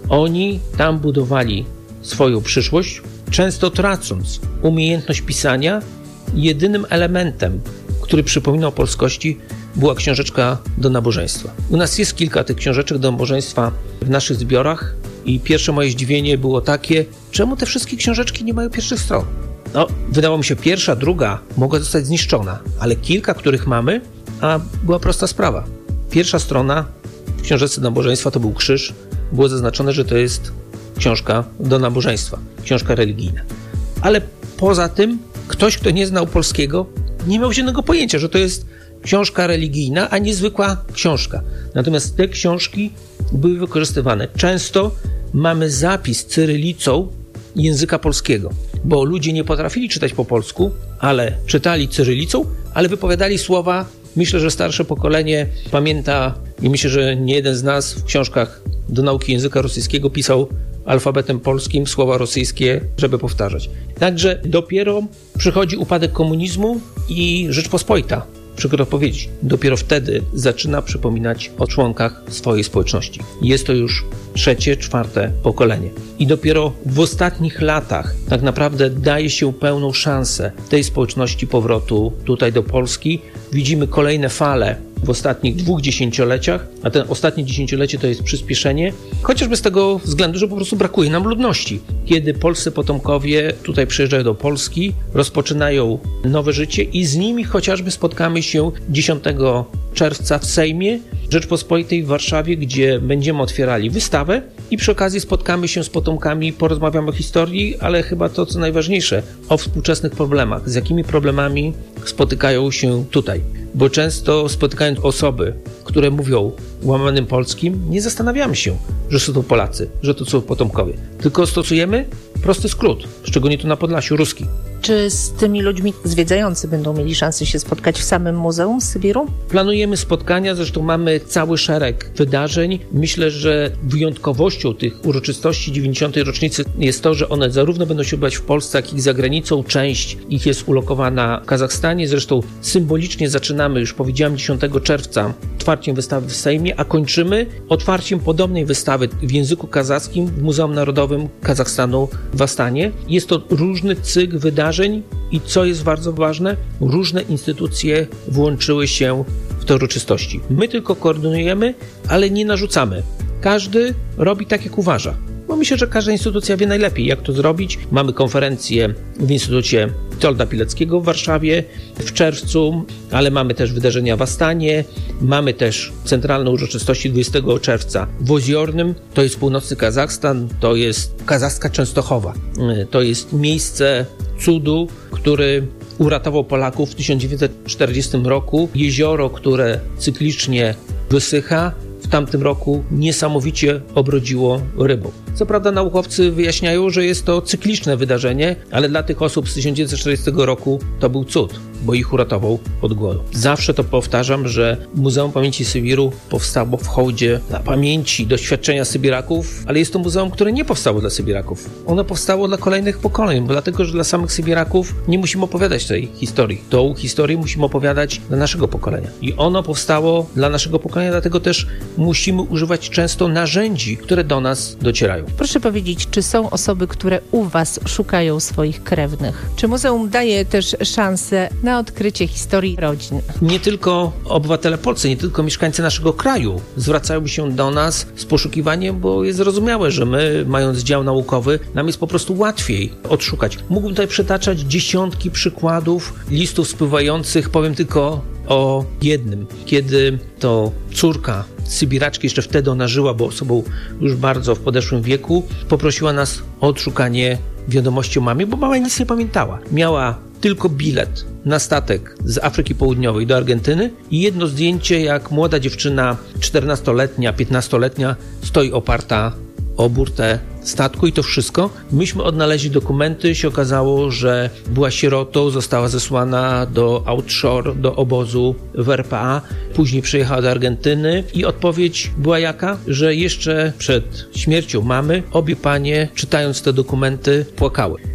Oni tam budowali swoją przyszłość, często tracąc umiejętność pisania. Jedynym elementem, który przypominał o polskości, była książeczka do nabożeństwa. U nas jest kilka tych książeczek do nabożeństwa w naszych zbiorach i pierwsze moje zdziwienie było takie, czemu te wszystkie książeczki nie mają pierwszych stron? No, wydało mi się, pierwsza, druga mogła zostać zniszczona, ale kilka, których mamy, a była prosta sprawa. Pierwsza strona w książeczce do nabożeństwa to był krzyż, było zaznaczone, że to jest książka do nabożeństwa, książka religijna. Ale poza tym ktoś, kto nie znał polskiego, nie miał żadnego pojęcia, że to jest książka religijna, a nie zwykła książka. Natomiast te książki były wykorzystywane. Często mamy zapis cyrylicą języka polskiego, bo ludzie nie potrafili czytać po polsku, ale czytali cyrylicą, ale wypowiadali słowa. Myślę, że starsze pokolenie pamięta i myślę, że nie jeden z nas w książkach do nauki języka rosyjskiego pisał alfabetem polskim słowa rosyjskie, żeby powtarzać. Także dopiero przychodzi upadek komunizmu i Rzeczpospolita, przykro to powiedzieć, dopiero wtedy zaczyna przypominać o członkach swojej społeczności. Jest to już trzecie, czwarte pokolenie. I dopiero w ostatnich latach tak naprawdę daje się pełną szansę tej społeczności powrotu tutaj do Polski. Widzimy kolejne fale w ostatnich dwóch dziesięcioleciach, a ten ostatnie dziesięciolecie to jest przyspieszenie, chociażby z tego względu, że po prostu brakuje nam ludności. Kiedy polscy potomkowie tutaj przyjeżdżają do Polski, rozpoczynają nowe życie i z nimi chociażby spotkamy się dziesiątego czerwca w Sejmie Rzeczpospolitej w Warszawie, gdzie będziemy otwierali wystawę i przy okazji spotkamy się z potomkami, porozmawiamy o historii, ale chyba to, co najważniejsze, o współczesnych problemach, z jakimi problemami spotykają się tutaj. Bo często spotykając osoby, które mówią łamanym polskim, nie zastanawiamy się, że są to Polacy, że to są potomkowie, tylko stosujemy prosty skrót, szczególnie tu na Podlasiu, ruski. Czy z tymi ludźmi zwiedzający będą mieli szansę się spotkać w samym Muzeum Sybiru? Planujemy spotkania, zresztą mamy cały szereg wydarzeń. Myślę, że wyjątkowością tych uroczystości dziewięćdziesiątej rocznicy jest to, że one zarówno będą się odbywać w Polsce, jak i za granicą. Część ich jest ulokowana w Kazachstanie. Zresztą symbolicznie zaczynamy, już powiedziałem, dziesiątego czerwca otwarciem wystawy w Sejmie, a kończymy otwarciem podobnej wystawy w języku kazachskim w Muzeum Narodowym Kazachstanu w Astanie. Jest to różny cykl wydarzeń i co jest bardzo ważne, różne instytucje włączyły się w te uroczystości. My tylko koordynujemy, ale nie narzucamy. Każdy robi tak, jak uważa. Bo myślę, że każda instytucja wie najlepiej, jak to zrobić. Mamy konferencję w Instytucie Witolda Pileckiego w Warszawie w czerwcu, ale mamy też wydarzenia w Astanie, mamy też centralne uroczystości dwudziestego czerwca w Oziornym, to jest północny Kazachstan, to jest kazachska Częstochowa. To jest miejsce cudu, który uratował Polaków w tysiąc dziewięćset czterdziestym roku. Jezioro, które cyklicznie wysycha, w tamtym roku niesamowicie obrodziło rybą. Co prawda naukowcy wyjaśniają, że jest to cykliczne wydarzenie, ale dla tych osób z tysiąc dziewięćset czterdziestego roku to był cud, bo ich uratował od głodu. Zawsze to powtarzam, że Muzeum Pamięci Sybiru powstało w hołdzie dla pamięci, doświadczenia Sybiraków, ale jest to muzeum, które nie powstało dla Sybiraków. Ono powstało dla kolejnych pokoleń, dlatego że dla samych Sybiraków nie musimy opowiadać tej historii. Tą historię musimy opowiadać dla naszego pokolenia. I ono powstało dla naszego pokolenia, dlatego też musimy używać często narzędzi, które do nas docierają. Proszę powiedzieć, czy są osoby, które u Was szukają swoich krewnych? Czy muzeum daje też szansę na odkrycie historii rodzin? Nie tylko obywatele polscy, nie tylko mieszkańcy naszego kraju zwracają się do nas z poszukiwaniem, bo jest zrozumiałe, że my, mając dział naukowy, nam jest po prostu łatwiej odszukać. Mógłbym tutaj przytaczać dziesiątki przykładów listów spływających, powiem tylko o jednym, kiedy to córka Sybiraczki, jeszcze wtedy ona żyła, bo osobą już bardzo w podeszłym wieku, poprosiła nas o odszukanie wiadomości o mamie, bo mama nic nie pamiętała. Miała tylko bilet na statek z Afryki Południowej do Argentyny i jedno zdjęcie, jak młoda dziewczyna, czternastoletnia, piętnastoletnia, stoi oparta o burtę statku i to wszystko. Myśmy odnaleźli dokumenty, się okazało, że była sierotą, została zesłana do outshore, do obozu w R P A, później przyjechała do Argentyny i odpowiedź była jaka? Że jeszcze przed śmiercią mamy obie panie, czytając te dokumenty, płakały.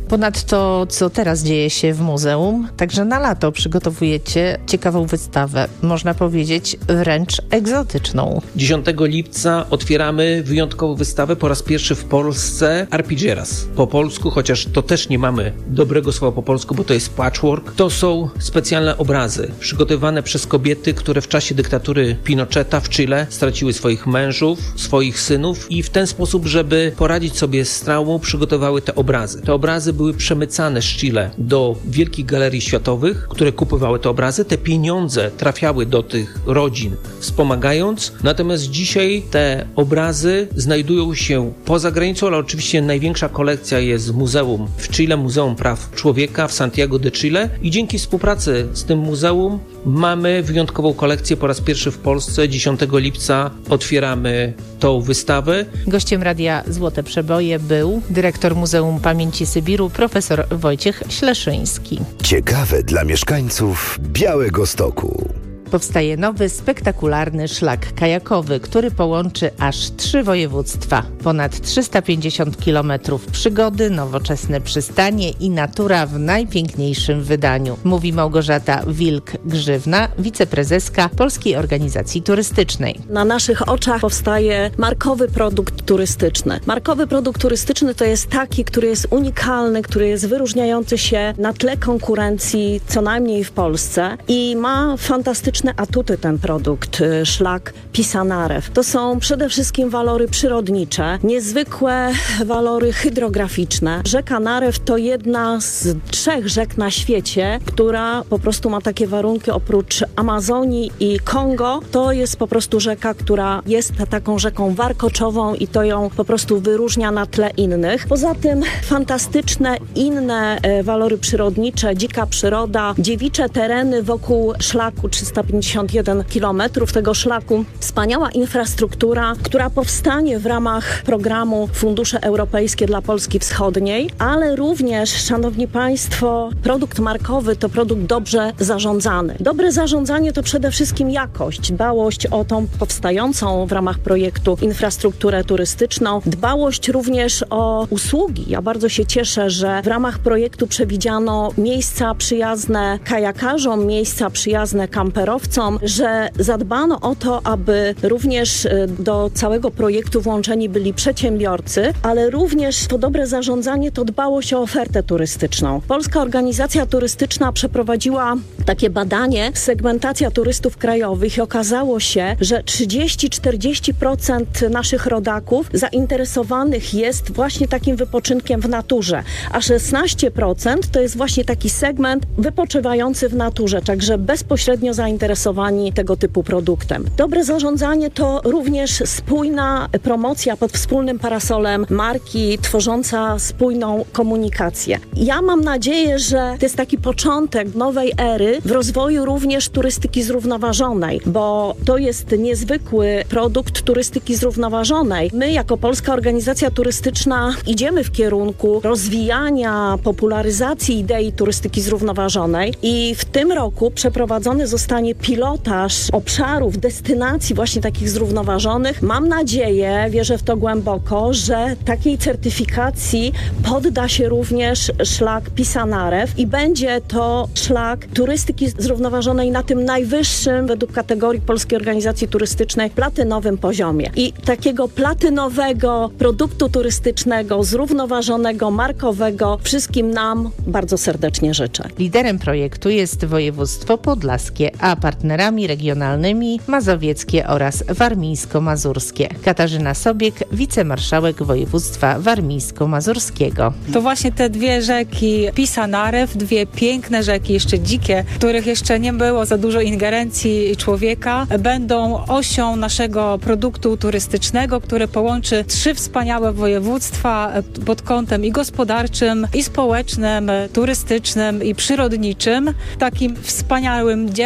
Ponadto, co teraz dzieje się w muzeum, także na lato przygotowujecie ciekawą wystawę, można powiedzieć wręcz egzotyczną. dziesiątego lipca otwieramy wyjątkową wystawę, po raz pierwszy w Polsce Arpilleras. Po polsku, chociaż to też nie mamy dobrego słowa po polsku, bo to jest patchwork. To są specjalne obrazy przygotowane przez kobiety, które w czasie dyktatury Pinocheta w Chile straciły swoich mężów, swoich synów i w ten sposób, żeby poradzić sobie z traumą, przygotowały te obrazy. Te obrazy były przemycane z Chile do wielkich galerii światowych, które kupowały te obrazy. Te pieniądze trafiały do tych rodzin, wspomagając. Natomiast dzisiaj te obrazy znajdują się poza granicą, ale oczywiście największa kolekcja jest w muzeum w Chile, Muzeum Praw Człowieka w Santiago de Chile i dzięki współpracy z tym muzeum mamy wyjątkową kolekcję po raz pierwszy w Polsce. dziesiątego lipca otwieramy tą wystawę. Gościem Radia Złote Przeboje był dyrektor Muzeum Pamięci Sybiru, profesor Wojciech Śleszyński. Ciekawe dla mieszkańców Białegostoku. Powstaje nowy, spektakularny szlak kajakowy, który połączy aż trzy województwa. Ponad trzysta pięćdziesiąt kilometrów przygody, nowoczesne przystanie i natura w najpiękniejszym wydaniu. Mówi Małgorzata Wilk-Grzywna, wiceprezeska Polskiej Organizacji Turystycznej. Na naszych oczach powstaje markowy produkt turystyczny. Markowy produkt turystyczny to jest taki, który jest unikalny, który jest wyróżniający się na tle konkurencji, co najmniej w Polsce i ma fantastyczne atuty ten produkt, szlak Pisanarew. To są przede wszystkim walory przyrodnicze, niezwykłe walory hydrograficzne. Rzeka Narew to jedna z trzech rzek na świecie, która po prostu ma takie warunki oprócz Amazonii i Kongo. To jest po prostu rzeka, która jest taką rzeką warkoczową i to ją po prostu wyróżnia na tle innych. Poza tym fantastyczne inne e, walory przyrodnicze, dzika przyroda, dziewicze tereny wokół szlaku trzysta pięćdziesiąt jeden kilometrów tego szlaku. Wspaniała infrastruktura, która powstanie w ramach programu Fundusze Europejskie dla Polski Wschodniej, ale również, szanowni państwo, produkt markowy to produkt dobrze zarządzany. Dobre zarządzanie to przede wszystkim jakość, dbałość o tą powstającą w ramach projektu infrastrukturę turystyczną, dbałość również o usługi. Ja bardzo się cieszę, że w ramach projektu przewidziano miejsca przyjazne kajakarzom, miejsca przyjazne kamperowcom, że zadbano o to, aby również do całego projektu włączeni byli przedsiębiorcy, ale również to dobre zarządzanie to dbałość o ofertę turystyczną. Polska Organizacja Turystyczna przeprowadziła takie badanie, segmentacja turystów krajowych i okazało się, że trzydzieści do czterdziestu procent naszych rodaków zainteresowanych jest właśnie takim wypoczynkiem w naturze, a szesnaście procent to jest właśnie taki segment wypoczywający w naturze, także bezpośrednio zainteresowani tego typu produktem. Dobre zarządzanie to również spójna promocja pod wspólnym parasolem marki, tworząca spójną komunikację. Ja mam nadzieję, że to jest taki początek nowej ery w rozwoju również turystyki zrównoważonej, bo to jest niezwykły produkt turystyki zrównoważonej. My jako Polska Organizacja Turystyczna idziemy w kierunku rozwijania, popularyzacji idei turystyki zrównoważonej i w tym roku przeprowadzony zostanie pilotaż obszarów, destynacji właśnie takich zrównoważonych. Mam nadzieję, wierzę w to głęboko, że takiej certyfikacji podda się również szlak Pisanarew i będzie to szlak turystyki zrównoważonej na tym najwyższym według kategorii Polskiej Organizacji Turystycznej platynowym poziomie. I takiego platynowego produktu turystycznego, zrównoważonego, markowego wszystkim nam bardzo serdecznie życzę. Liderem projektu jest województwo podlaskie, a partnerami regionalnymi mazowieckie oraz warmińsko-mazurskie. Katarzyna Sobiek, wicemarszałek województwa warmińsko-mazurskiego. To właśnie te dwie rzeki Pisanarew, dwie piękne rzeki, jeszcze dzikie, w których jeszcze nie było za dużo ingerencji człowieka, będą osią naszego produktu turystycznego, który połączy trzy wspaniałe województwa pod kątem i gospodarczym, i społecznym, turystycznym, i przyrodniczym. W takim wspaniałym dziele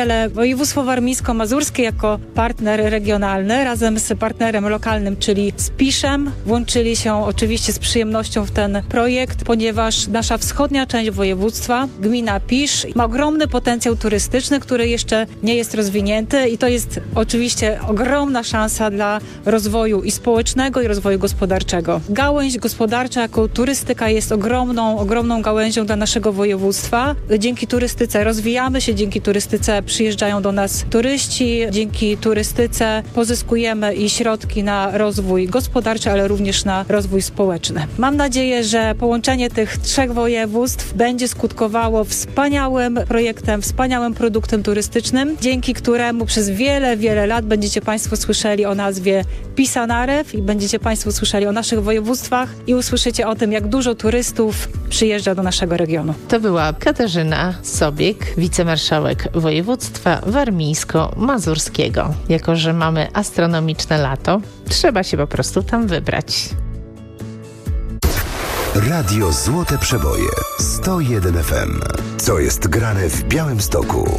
Województwo warmińsko-mazurskie jako partner regionalny razem z partnerem lokalnym, czyli z Piszem, włączyli się oczywiście z przyjemnością w ten projekt, ponieważ nasza wschodnia część województwa, gmina Pisz, ma ogromny potencjał turystyczny, który jeszcze nie jest rozwinięty i to jest oczywiście ogromna szansa dla rozwoju i społecznego, i rozwoju gospodarczego. Gałęź gospodarcza jako turystyka jest ogromną, ogromną gałęzią dla naszego województwa. Dzięki turystyce rozwijamy się, dzięki turystyce przyjeżdżają do nas turyści, dzięki turystyce pozyskujemy i środki na rozwój gospodarczy, ale również na rozwój społeczny. Mam nadzieję, że połączenie tych trzech województw będzie skutkowało wspaniałym projektem, wspaniałym produktem turystycznym, dzięki któremu przez wiele, wiele lat będziecie Państwo słyszeli o nazwie Pisanarew i będziecie Państwo słyszeli o naszych województwach i usłyszycie o tym, jak dużo turystów przyjeżdża do naszego regionu. To była Katarzyna Sobiek, wicemarszałek województwa warmińsko-mazurskiego. Jako że mamy astronomiczne lato, trzeba się po prostu tam wybrać. Radio Złote Przeboje sto jeden F M. Co jest grane w Białymstoku?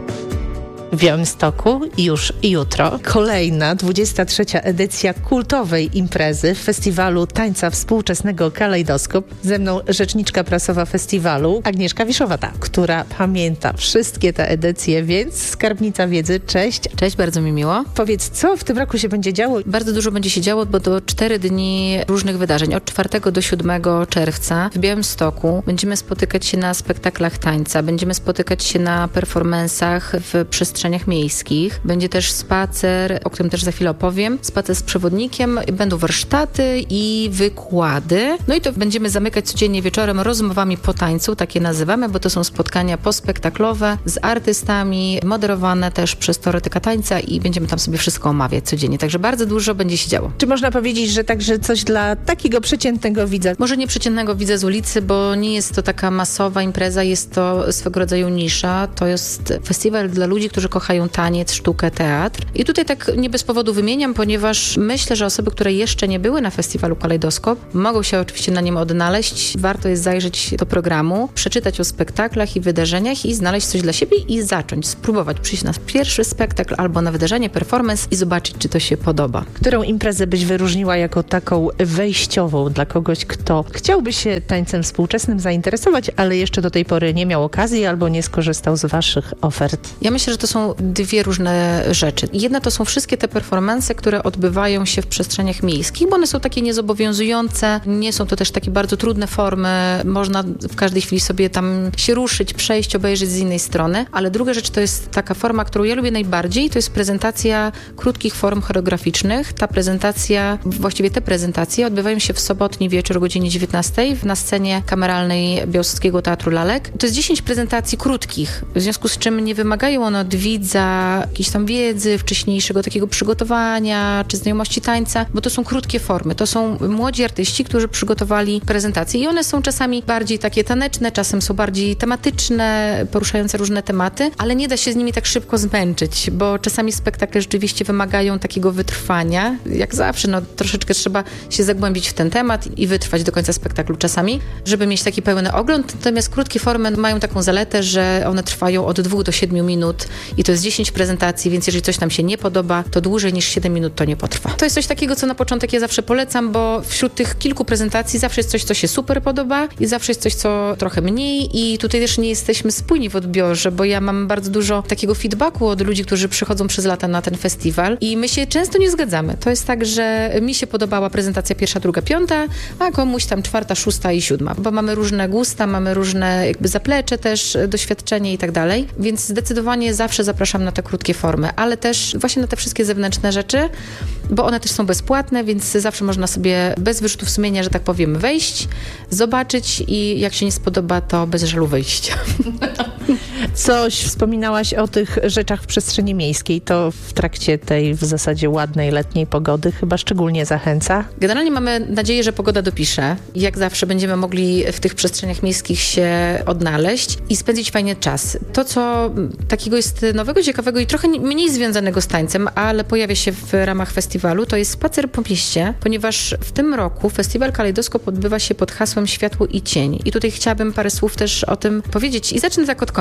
W Białymstoku już jutro kolejna dwudziesta trzecia edycja kultowej imprezy Festiwalu Tańca Współczesnego Kalejdoskop. Ze mną rzeczniczka prasowa festiwalu Agnieszka Wiszowata, która pamięta wszystkie te edycje, więc skarbnica wiedzy. Cześć. Cześć, bardzo mi miło. Powiedz, co w tym roku się będzie działo? Bardzo dużo będzie się działo, bo to cztery dni różnych wydarzeń. Od czwartego do siódmego czerwca w Białymstoku będziemy spotykać się na spektaklach tańca, będziemy spotykać się na performansach w przestrzeniach miejskich. Będzie też spacer, o którym też za chwilę opowiem. Spacer z przewodnikiem, będą warsztaty i wykłady. No i to będziemy zamykać codziennie wieczorem rozmowami po tańcu, takie nazywamy, bo to są spotkania pospektaklowe z artystami, moderowane też przez teoretyka tańca i będziemy tam sobie wszystko omawiać codziennie. Także bardzo dużo będzie się działo. Czy można powiedzieć, że także coś dla takiego przeciętnego widza? Może nie przeciętnego widza z ulicy, bo nie jest to taka masowa impreza, jest to swego rodzaju nisza. To jest festiwal dla ludzi, którzy kochają taniec, sztukę, teatr. I tutaj tak nie bez powodu wymieniam, ponieważ myślę, że osoby, które jeszcze nie były na festiwalu Kalejdoskop, mogą się oczywiście na nim odnaleźć. Warto jest zajrzeć do programu, przeczytać o spektaklach i wydarzeniach i znaleźć coś dla siebie i zacząć, spróbować przyjść na pierwszy spektakl albo na wydarzenie, performance i zobaczyć, czy to się podoba. Którą imprezę byś wyróżniła jako taką wejściową dla kogoś, kto chciałby się tańcem współczesnym zainteresować, ale jeszcze do tej pory nie miał okazji albo nie skorzystał z waszych ofert? Ja myślę, że to są dwie różne rzeczy. Jedna to są wszystkie te performanse, które odbywają się w przestrzeniach miejskich, bo one są takie niezobowiązujące, nie są to też takie bardzo trudne formy, można w każdej chwili sobie tam się ruszyć, przejść, obejrzeć z innej strony, ale druga rzecz to jest taka forma, którą ja lubię najbardziej, to jest prezentacja krótkich form choreograficznych. Ta prezentacja, właściwie te prezentacje odbywają się w sobotni wieczór o godzinie dziewiętnastej na scenie kameralnej Białostockiego Teatru Lalek. To jest dziesięć prezentacji krótkich, w związku z czym nie wymagają one od widza jakiejś tam wiedzy, wcześniejszego takiego przygotowania, czy znajomości tańca, bo to są krótkie formy. To są młodzi artyści, którzy przygotowali prezentacje i one są czasami bardziej takie taneczne, czasem są bardziej tematyczne, poruszające różne tematy, ale nie da się z nimi tak szybko zmęczyć, bo czasami spektakle rzeczywiście wymagają takiego wytrwania. Jak zawsze, no troszeczkę trzeba się zagłębić w ten temat i wytrwać do końca spektaklu czasami, żeby mieć taki pełny ogląd. Natomiast krótkie formy mają taką zaletę, że one trwają od dwóch do siedmiu minut i to jest dziesięć prezentacji, więc jeżeli coś nam się nie podoba, to dłużej niż siedem minut to nie potrwa. To jest coś takiego, co na początek ja zawsze polecam, bo wśród tych kilku prezentacji zawsze jest coś, co się super podoba i zawsze jest coś, co trochę mniej i tutaj też nie jesteśmy spójni w odbiorze, bo ja mam bardzo dużo takiego feedbacku od ludzi, którzy przychodzą przez lata na ten festiwal i my się często nie zgadzamy. To jest tak, że mi się podobała prezentacja pierwsza, druga, piąta, a komuś tam czwarta, szósta i siódma, bo mamy różne gusta, mamy różne jakby zaplecze też, doświadczenie i tak dalej, więc zdecydowanie zawsze zapraszam na te krótkie formy, ale też właśnie na te wszystkie zewnętrzne rzeczy, bo one też są bezpłatne, więc zawsze można sobie bez wyrzutów sumienia, że tak powiem, wejść, zobaczyć i jak się nie spodoba, to bez żalu wyjść. Coś wspominałaś o tych rzeczach w przestrzeni miejskiej, to w trakcie tej w zasadzie ładnej letniej pogody chyba szczególnie zachęca? Generalnie mamy nadzieję, że pogoda dopisze. Jak zawsze będziemy mogli w tych przestrzeniach miejskich się odnaleźć i spędzić fajnie czas. To, co takiego jest nowego, ciekawego i trochę mniej związanego z tańcem, ale pojawia się w ramach festiwalu, to jest spacer po mieście, ponieważ w tym roku festiwal Kalejdoskop odbywa się pod hasłem Światło i Cień. I tutaj chciałabym parę słów też o tym powiedzieć i zacznę tak od końca, bo zacznę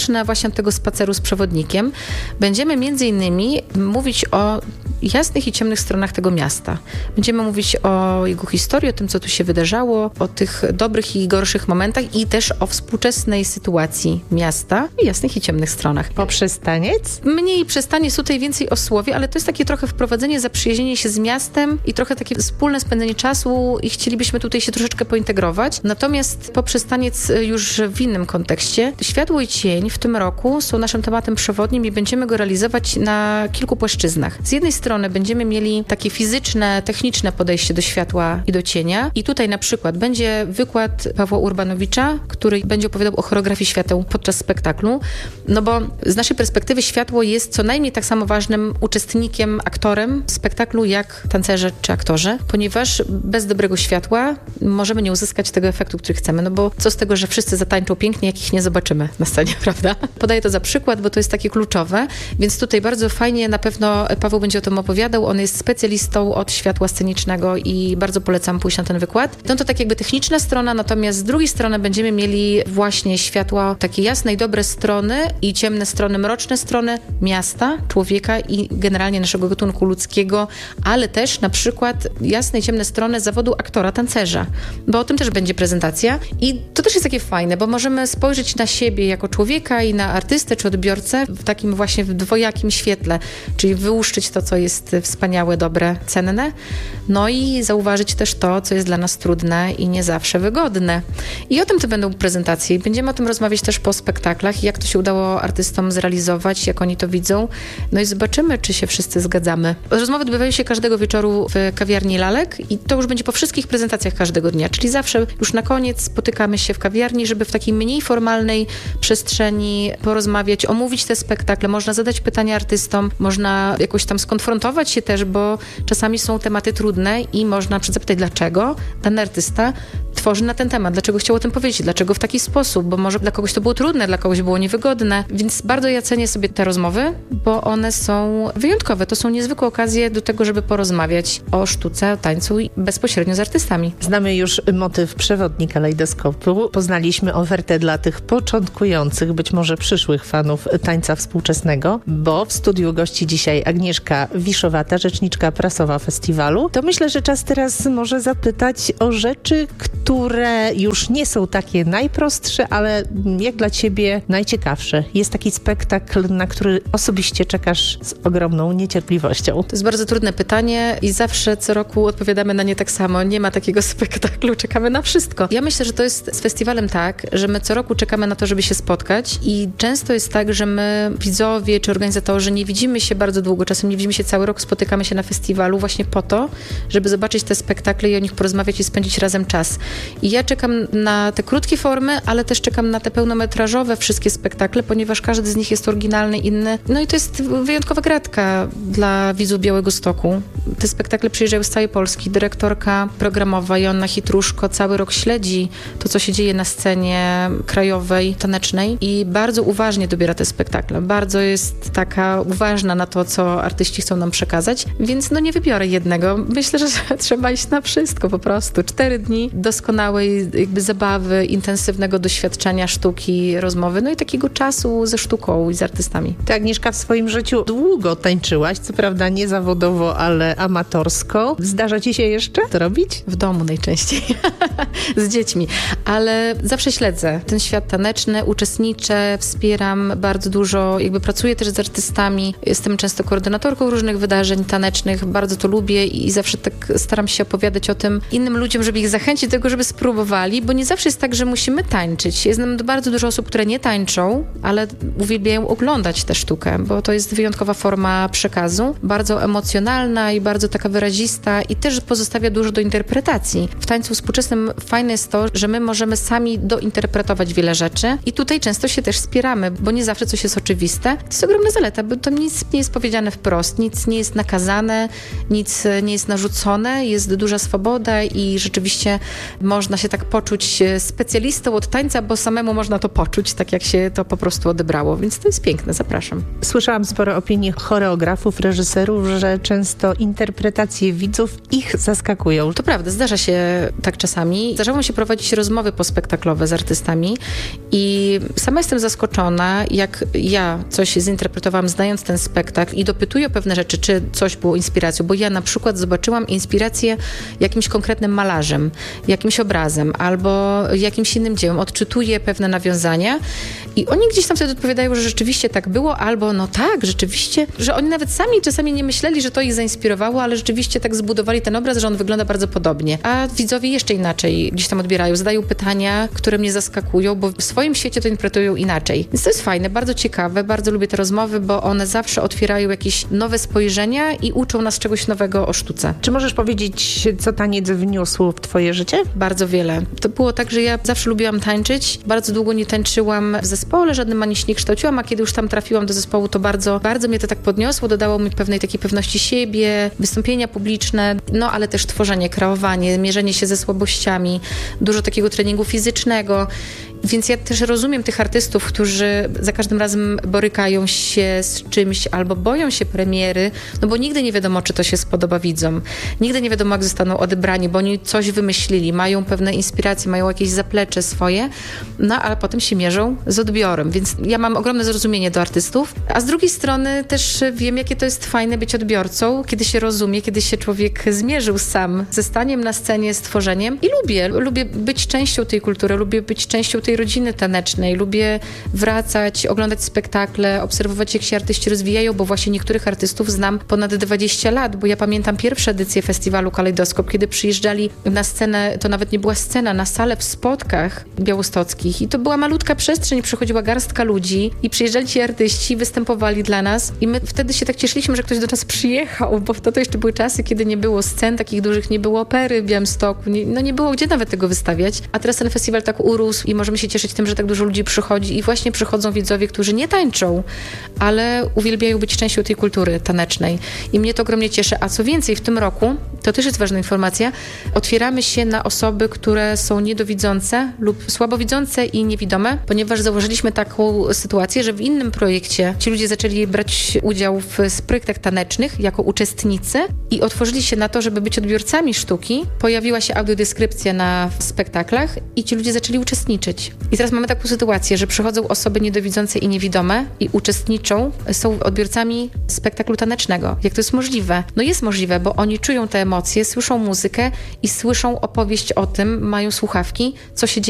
zacznę właśnie od tego spaceru z przewodnikiem. Będziemy między innymi mówić o jasnych i ciemnych stronach tego miasta. Będziemy mówić o jego historii, o tym, co tu się wydarzało, o tych dobrych i gorszych momentach i też o współczesnej sytuacji miasta i jasnych i ciemnych stronach. Poprzez taniec? Mniej przez taniec, tutaj więcej o słowie, ale to jest takie trochę wprowadzenie, zaprzyjaźnienie się z miastem i trochę takie wspólne spędzenie czasu i chcielibyśmy tutaj się troszeczkę pointegrować. Natomiast poprzez taniec już w innym kontekście. Światło i cień w tym roku są naszym tematem przewodnim i będziemy go realizować na kilku płaszczyznach. Z jednej strony będziemy mieli takie fizyczne, techniczne podejście do światła i do cienia i tutaj na przykład będzie wykład Pawła Urbanowicza, który będzie opowiadał o choreografii świateł podczas spektaklu, no bo z naszej perspektywy światło jest co najmniej tak samo ważnym uczestnikiem, aktorem spektaklu jak tancerze czy aktorzy, ponieważ bez dobrego światła możemy nie uzyskać tego efektu, który chcemy, no bo co z tego, że wszyscy zatańczą pięknie, jak ich nie zobaczymy na scenie, prawda? Podaję to za przykład, bo to jest takie kluczowe, więc tutaj bardzo fajnie na pewno Paweł będzie o tym opowiadał, on jest specjalistą od światła scenicznego i bardzo polecam pójść na ten wykład. No to tak jakby techniczna strona, natomiast z drugiej strony będziemy mieli właśnie światła, takie jasne i dobre strony i ciemne strony, mroczne strony miasta, człowieka i generalnie naszego gatunku ludzkiego, ale też na przykład jasne i ciemne strony zawodu aktora, tancerza, bo o tym też będzie prezentacja i to też jest takie fajne, bo możemy spojrzeć na siebie jako człowieka i na artystę czy odbiorcę w takim właśnie w dwojakim świetle, czyli wyłuszczyć to, co jest wspaniałe, dobre, cenne, no i zauważyć też to, co jest dla nas trudne i nie zawsze wygodne. I o tym to będą prezentacje i będziemy o tym rozmawiać też po spektaklach, jak to się udało artystom zrealizować, jak oni to widzą, no i zobaczymy, czy się wszyscy zgadzamy. Rozmowy odbywają się każdego wieczoru w kawiarni Lalek i to już będzie po wszystkich prezentacjach każdego dnia, czyli zawsze już na koniec spotykamy się w kawiarni, żeby w takiej mniej formalnej przestrzeni porozmawiać, omówić te spektakle, można zadać pytania artystom, można jakoś tam skonfrontować się też, bo czasami są tematy trudne i można zapytać, dlaczego dany artysta tworzy na ten temat, dlaczego chciał o tym powiedzieć, dlaczego w taki sposób, bo może dla kogoś to było trudne, dla kogoś było niewygodne, więc bardzo ja cenię sobie te rozmowy, bo one są wyjątkowe, to są niezwykłe okazje do tego, żeby porozmawiać o sztuce, o tańcu i bezpośrednio z artystami. Znamy już motyw przewodni kalejdoskopu, poznaliśmy ofertę dla tych początkujących, być może przyszłych fanów tańca współczesnego, bo w studiu gości dzisiaj Agnieszka Wiszowata, rzeczniczka prasowa festiwalu. To myślę, że czas teraz może zapytać o rzeczy, które już nie są takie najprostsze, ale jak dla ciebie najciekawsze. Jest taki spektakl, na który osobiście czekasz z ogromną niecierpliwością. To jest bardzo trudne pytanie i zawsze co roku odpowiadamy na nie tak samo. Nie ma takiego spektaklu, czekamy na wszystko. Ja myślę, że to jest z festiwalem tak, że my co roku czekamy na to, żeby się spotkać i często jest tak, że my widzowie czy organizatorzy nie widzimy się bardzo długo, czasem nie widzimy się cały rok, spotykamy się na festiwalu właśnie po to, żeby zobaczyć te spektakle i o nich porozmawiać i spędzić razem czas. I ja czekam na te krótkie formy, ale też czekam na te pełnometrażowe wszystkie spektakle, ponieważ każdy z nich jest oryginalny, inny. No i to jest wyjątkowa gratka dla widzów Białegostoku. Te spektakle przyjeżdżają z całej Polski. Dyrektorka programowa Joanna Chytruszko cały rok śledzi to, co się dzieje na scenie krajowej, tanecznej i bardzo uważnie dobiera te spektakle. Bardzo jest taka uważna na to, co artyści chcą nam przekazać, więc no nie wybiorę jednego. Myślę, że trzeba iść na wszystko po prostu. Cztery dni doskonałej jakby zabawy, intensywnego doświadczenia sztuki, rozmowy, no i takiego czasu ze sztuką i z artystami. Ty, Agnieszka, w swoim życiu długo tańczyłaś, co prawda nie zawodowo, ale amatorsko. Zdarza ci się jeszcze to robić? W domu najczęściej. Z dziećmi. Ale zawsze śledzę ten świat taneczny, uczestniczę, wspieram bardzo dużo, jakby pracuję też z artystami. Jestem często koordynatorką różnych wydarzeń tanecznych, bardzo to lubię i zawsze tak staram się opowiadać o tym innym ludziom, żeby ich zachęcić do tego, żeby spróbowali, bo nie zawsze jest tak, że musimy tańczyć. Ja znam bardzo dużo osób, które nie tańczą, ale uwielbiają oglądać tę sztukę, bo to jest wyjątkowa forma przekazu, bardzo emocjonalna i bardzo taka wyrazista i też pozostawia dużo do interpretacji. W tańcu współczesnym fajne jest to, że my możemy sami dointerpretować wiele rzeczy i tutaj często się też wspieramy, bo nie zawsze coś jest oczywiste. To jest ogromna zaleta, bo to nic nie jest powiedziane wprost, nic nie jest nakazane, nic nie jest narzucone, jest duża swoboda i rzeczywiście można się tak poczuć specjalistą od tańca, bo samemu można to poczuć, tak jak się to po prostu odebrało, więc to jest piękne, zapraszam. Słyszałam sporo opinii choreografów, reżyserów, że często interpretacje widzów ich zaskakują. To prawda, zdarza się tak czasami. Zdarzało mi się prowadzić rozmowy pospektaklowe z artystami i sama jestem zaskoczona, jak ja coś zinterpretowałam, znając ten spektakl i dopytuję o pewne rzeczy, czy coś było inspiracją, bo ja na przykład zobaczyłam inspirację jakimś konkretnym malarzem, jakimś obrazem albo jakimś innym dziełem. Odczytuję pewne nawiązania i oni gdzieś tam wtedy odpowiadają, że rzeczywiście tak było, albo no tak, rzeczywiście, że oni nawet sami czasami nie myśleli, że to ich zainspirowało, ale rzeczywiście tak zbudowali ten obraz, że on wygląda bardzo podobnie. A widzowie jeszcze inaczej gdzieś tam odbierają, zadają pytania, które mnie zaskakują, bo w swoim świecie to interpretują inaczej. Więc to jest fajne, bardzo ciekawe, bardzo lubię te rozmowy, bo one zawsze otwierają jakieś nowe spojrzenia i uczą nas czegoś nowego o sztuce. Czy możesz powiedzieć, co taniec wniósł w twoje życie? Bardzo wiele. To było tak, że ja zawsze lubiłam tańczyć. Bardzo długo nie tańczyłam w zespole, żadnym ani się nie kształciłam, a kiedy już tam trafiłam do zespołu, to bardzo, bardzo mnie to tak podniosło, dodało mi pewnej takiej pewności siebie, wystąpienia publiczne, no ale też tworzenie, kreowanie, mierzenie się ze słabościami, dużo takiego treningu fizycznego. Więc ja też rozumiem tych artystów, którzy za każdym razem borykają się z czymś albo boją się premiery, no bo nigdy nie wiadomo, czy to się spodoba widzom. Nigdy nie wiadomo, jak zostaną odebrani, bo oni coś wymyślili, mają pewne inspiracje, mają jakieś zaplecze swoje, no ale potem się mierzą z odbiorem. Więc ja mam ogromne zrozumienie do artystów, a z drugiej strony też wiem, jakie to jest fajne być odbiorcą, kiedy się rozumie, kiedy się człowiek zmierzył sam ze staniem na scenie, z tworzeniem i lubię, lubię być częścią tej kultury, lubię być częścią tej rodziny tanecznej. Lubię wracać, oglądać spektakle, obserwować, jak się artyści rozwijają, bo właśnie niektórych artystów znam ponad dwadzieścia lat, bo ja pamiętam pierwsze edycje festiwalu Kalejdoskop, kiedy przyjeżdżali na scenę, to nawet nie była scena, na salę w Spodkach białostockich i to była malutka przestrzeń, przychodziła garstka ludzi i przyjeżdżali ci artyści, występowali dla nas i my wtedy się tak cieszyliśmy, że ktoś do nas przyjechał, bo to, to jeszcze były czasy, kiedy nie było scen takich dużych, nie było opery w Białymstoku, nie, no nie było gdzie nawet tego wystawiać, a teraz ten festiwal tak urósł i możemy się cieszyć tym, że tak dużo ludzi przychodzi i właśnie przychodzą widzowie, którzy nie tańczą, ale uwielbiają być częścią tej kultury tanecznej. I mnie to ogromnie cieszy. A co więcej, w tym roku, to też jest ważna informacja, otwieramy się na osoby, które są niedowidzące lub słabowidzące i niewidome, ponieważ założyliśmy taką sytuację, że w innym projekcie ci ludzie zaczęli brać udział w projektach tanecznych jako uczestnicy i otworzyli się na to, żeby być odbiorcami sztuki. Pojawiła się audiodeskrypcja na spektaklach i ci ludzie zaczęli uczestniczyć. I teraz mamy taką sytuację, że przychodzą osoby niedowidzące i niewidome i uczestniczą, są odbiorcami spektaklu tanecznego. Jak to jest możliwe? No jest możliwe, bo oni czują te emocje, słyszą muzykę i słyszą opowieść o tym, mają słuchawki, co się dzieje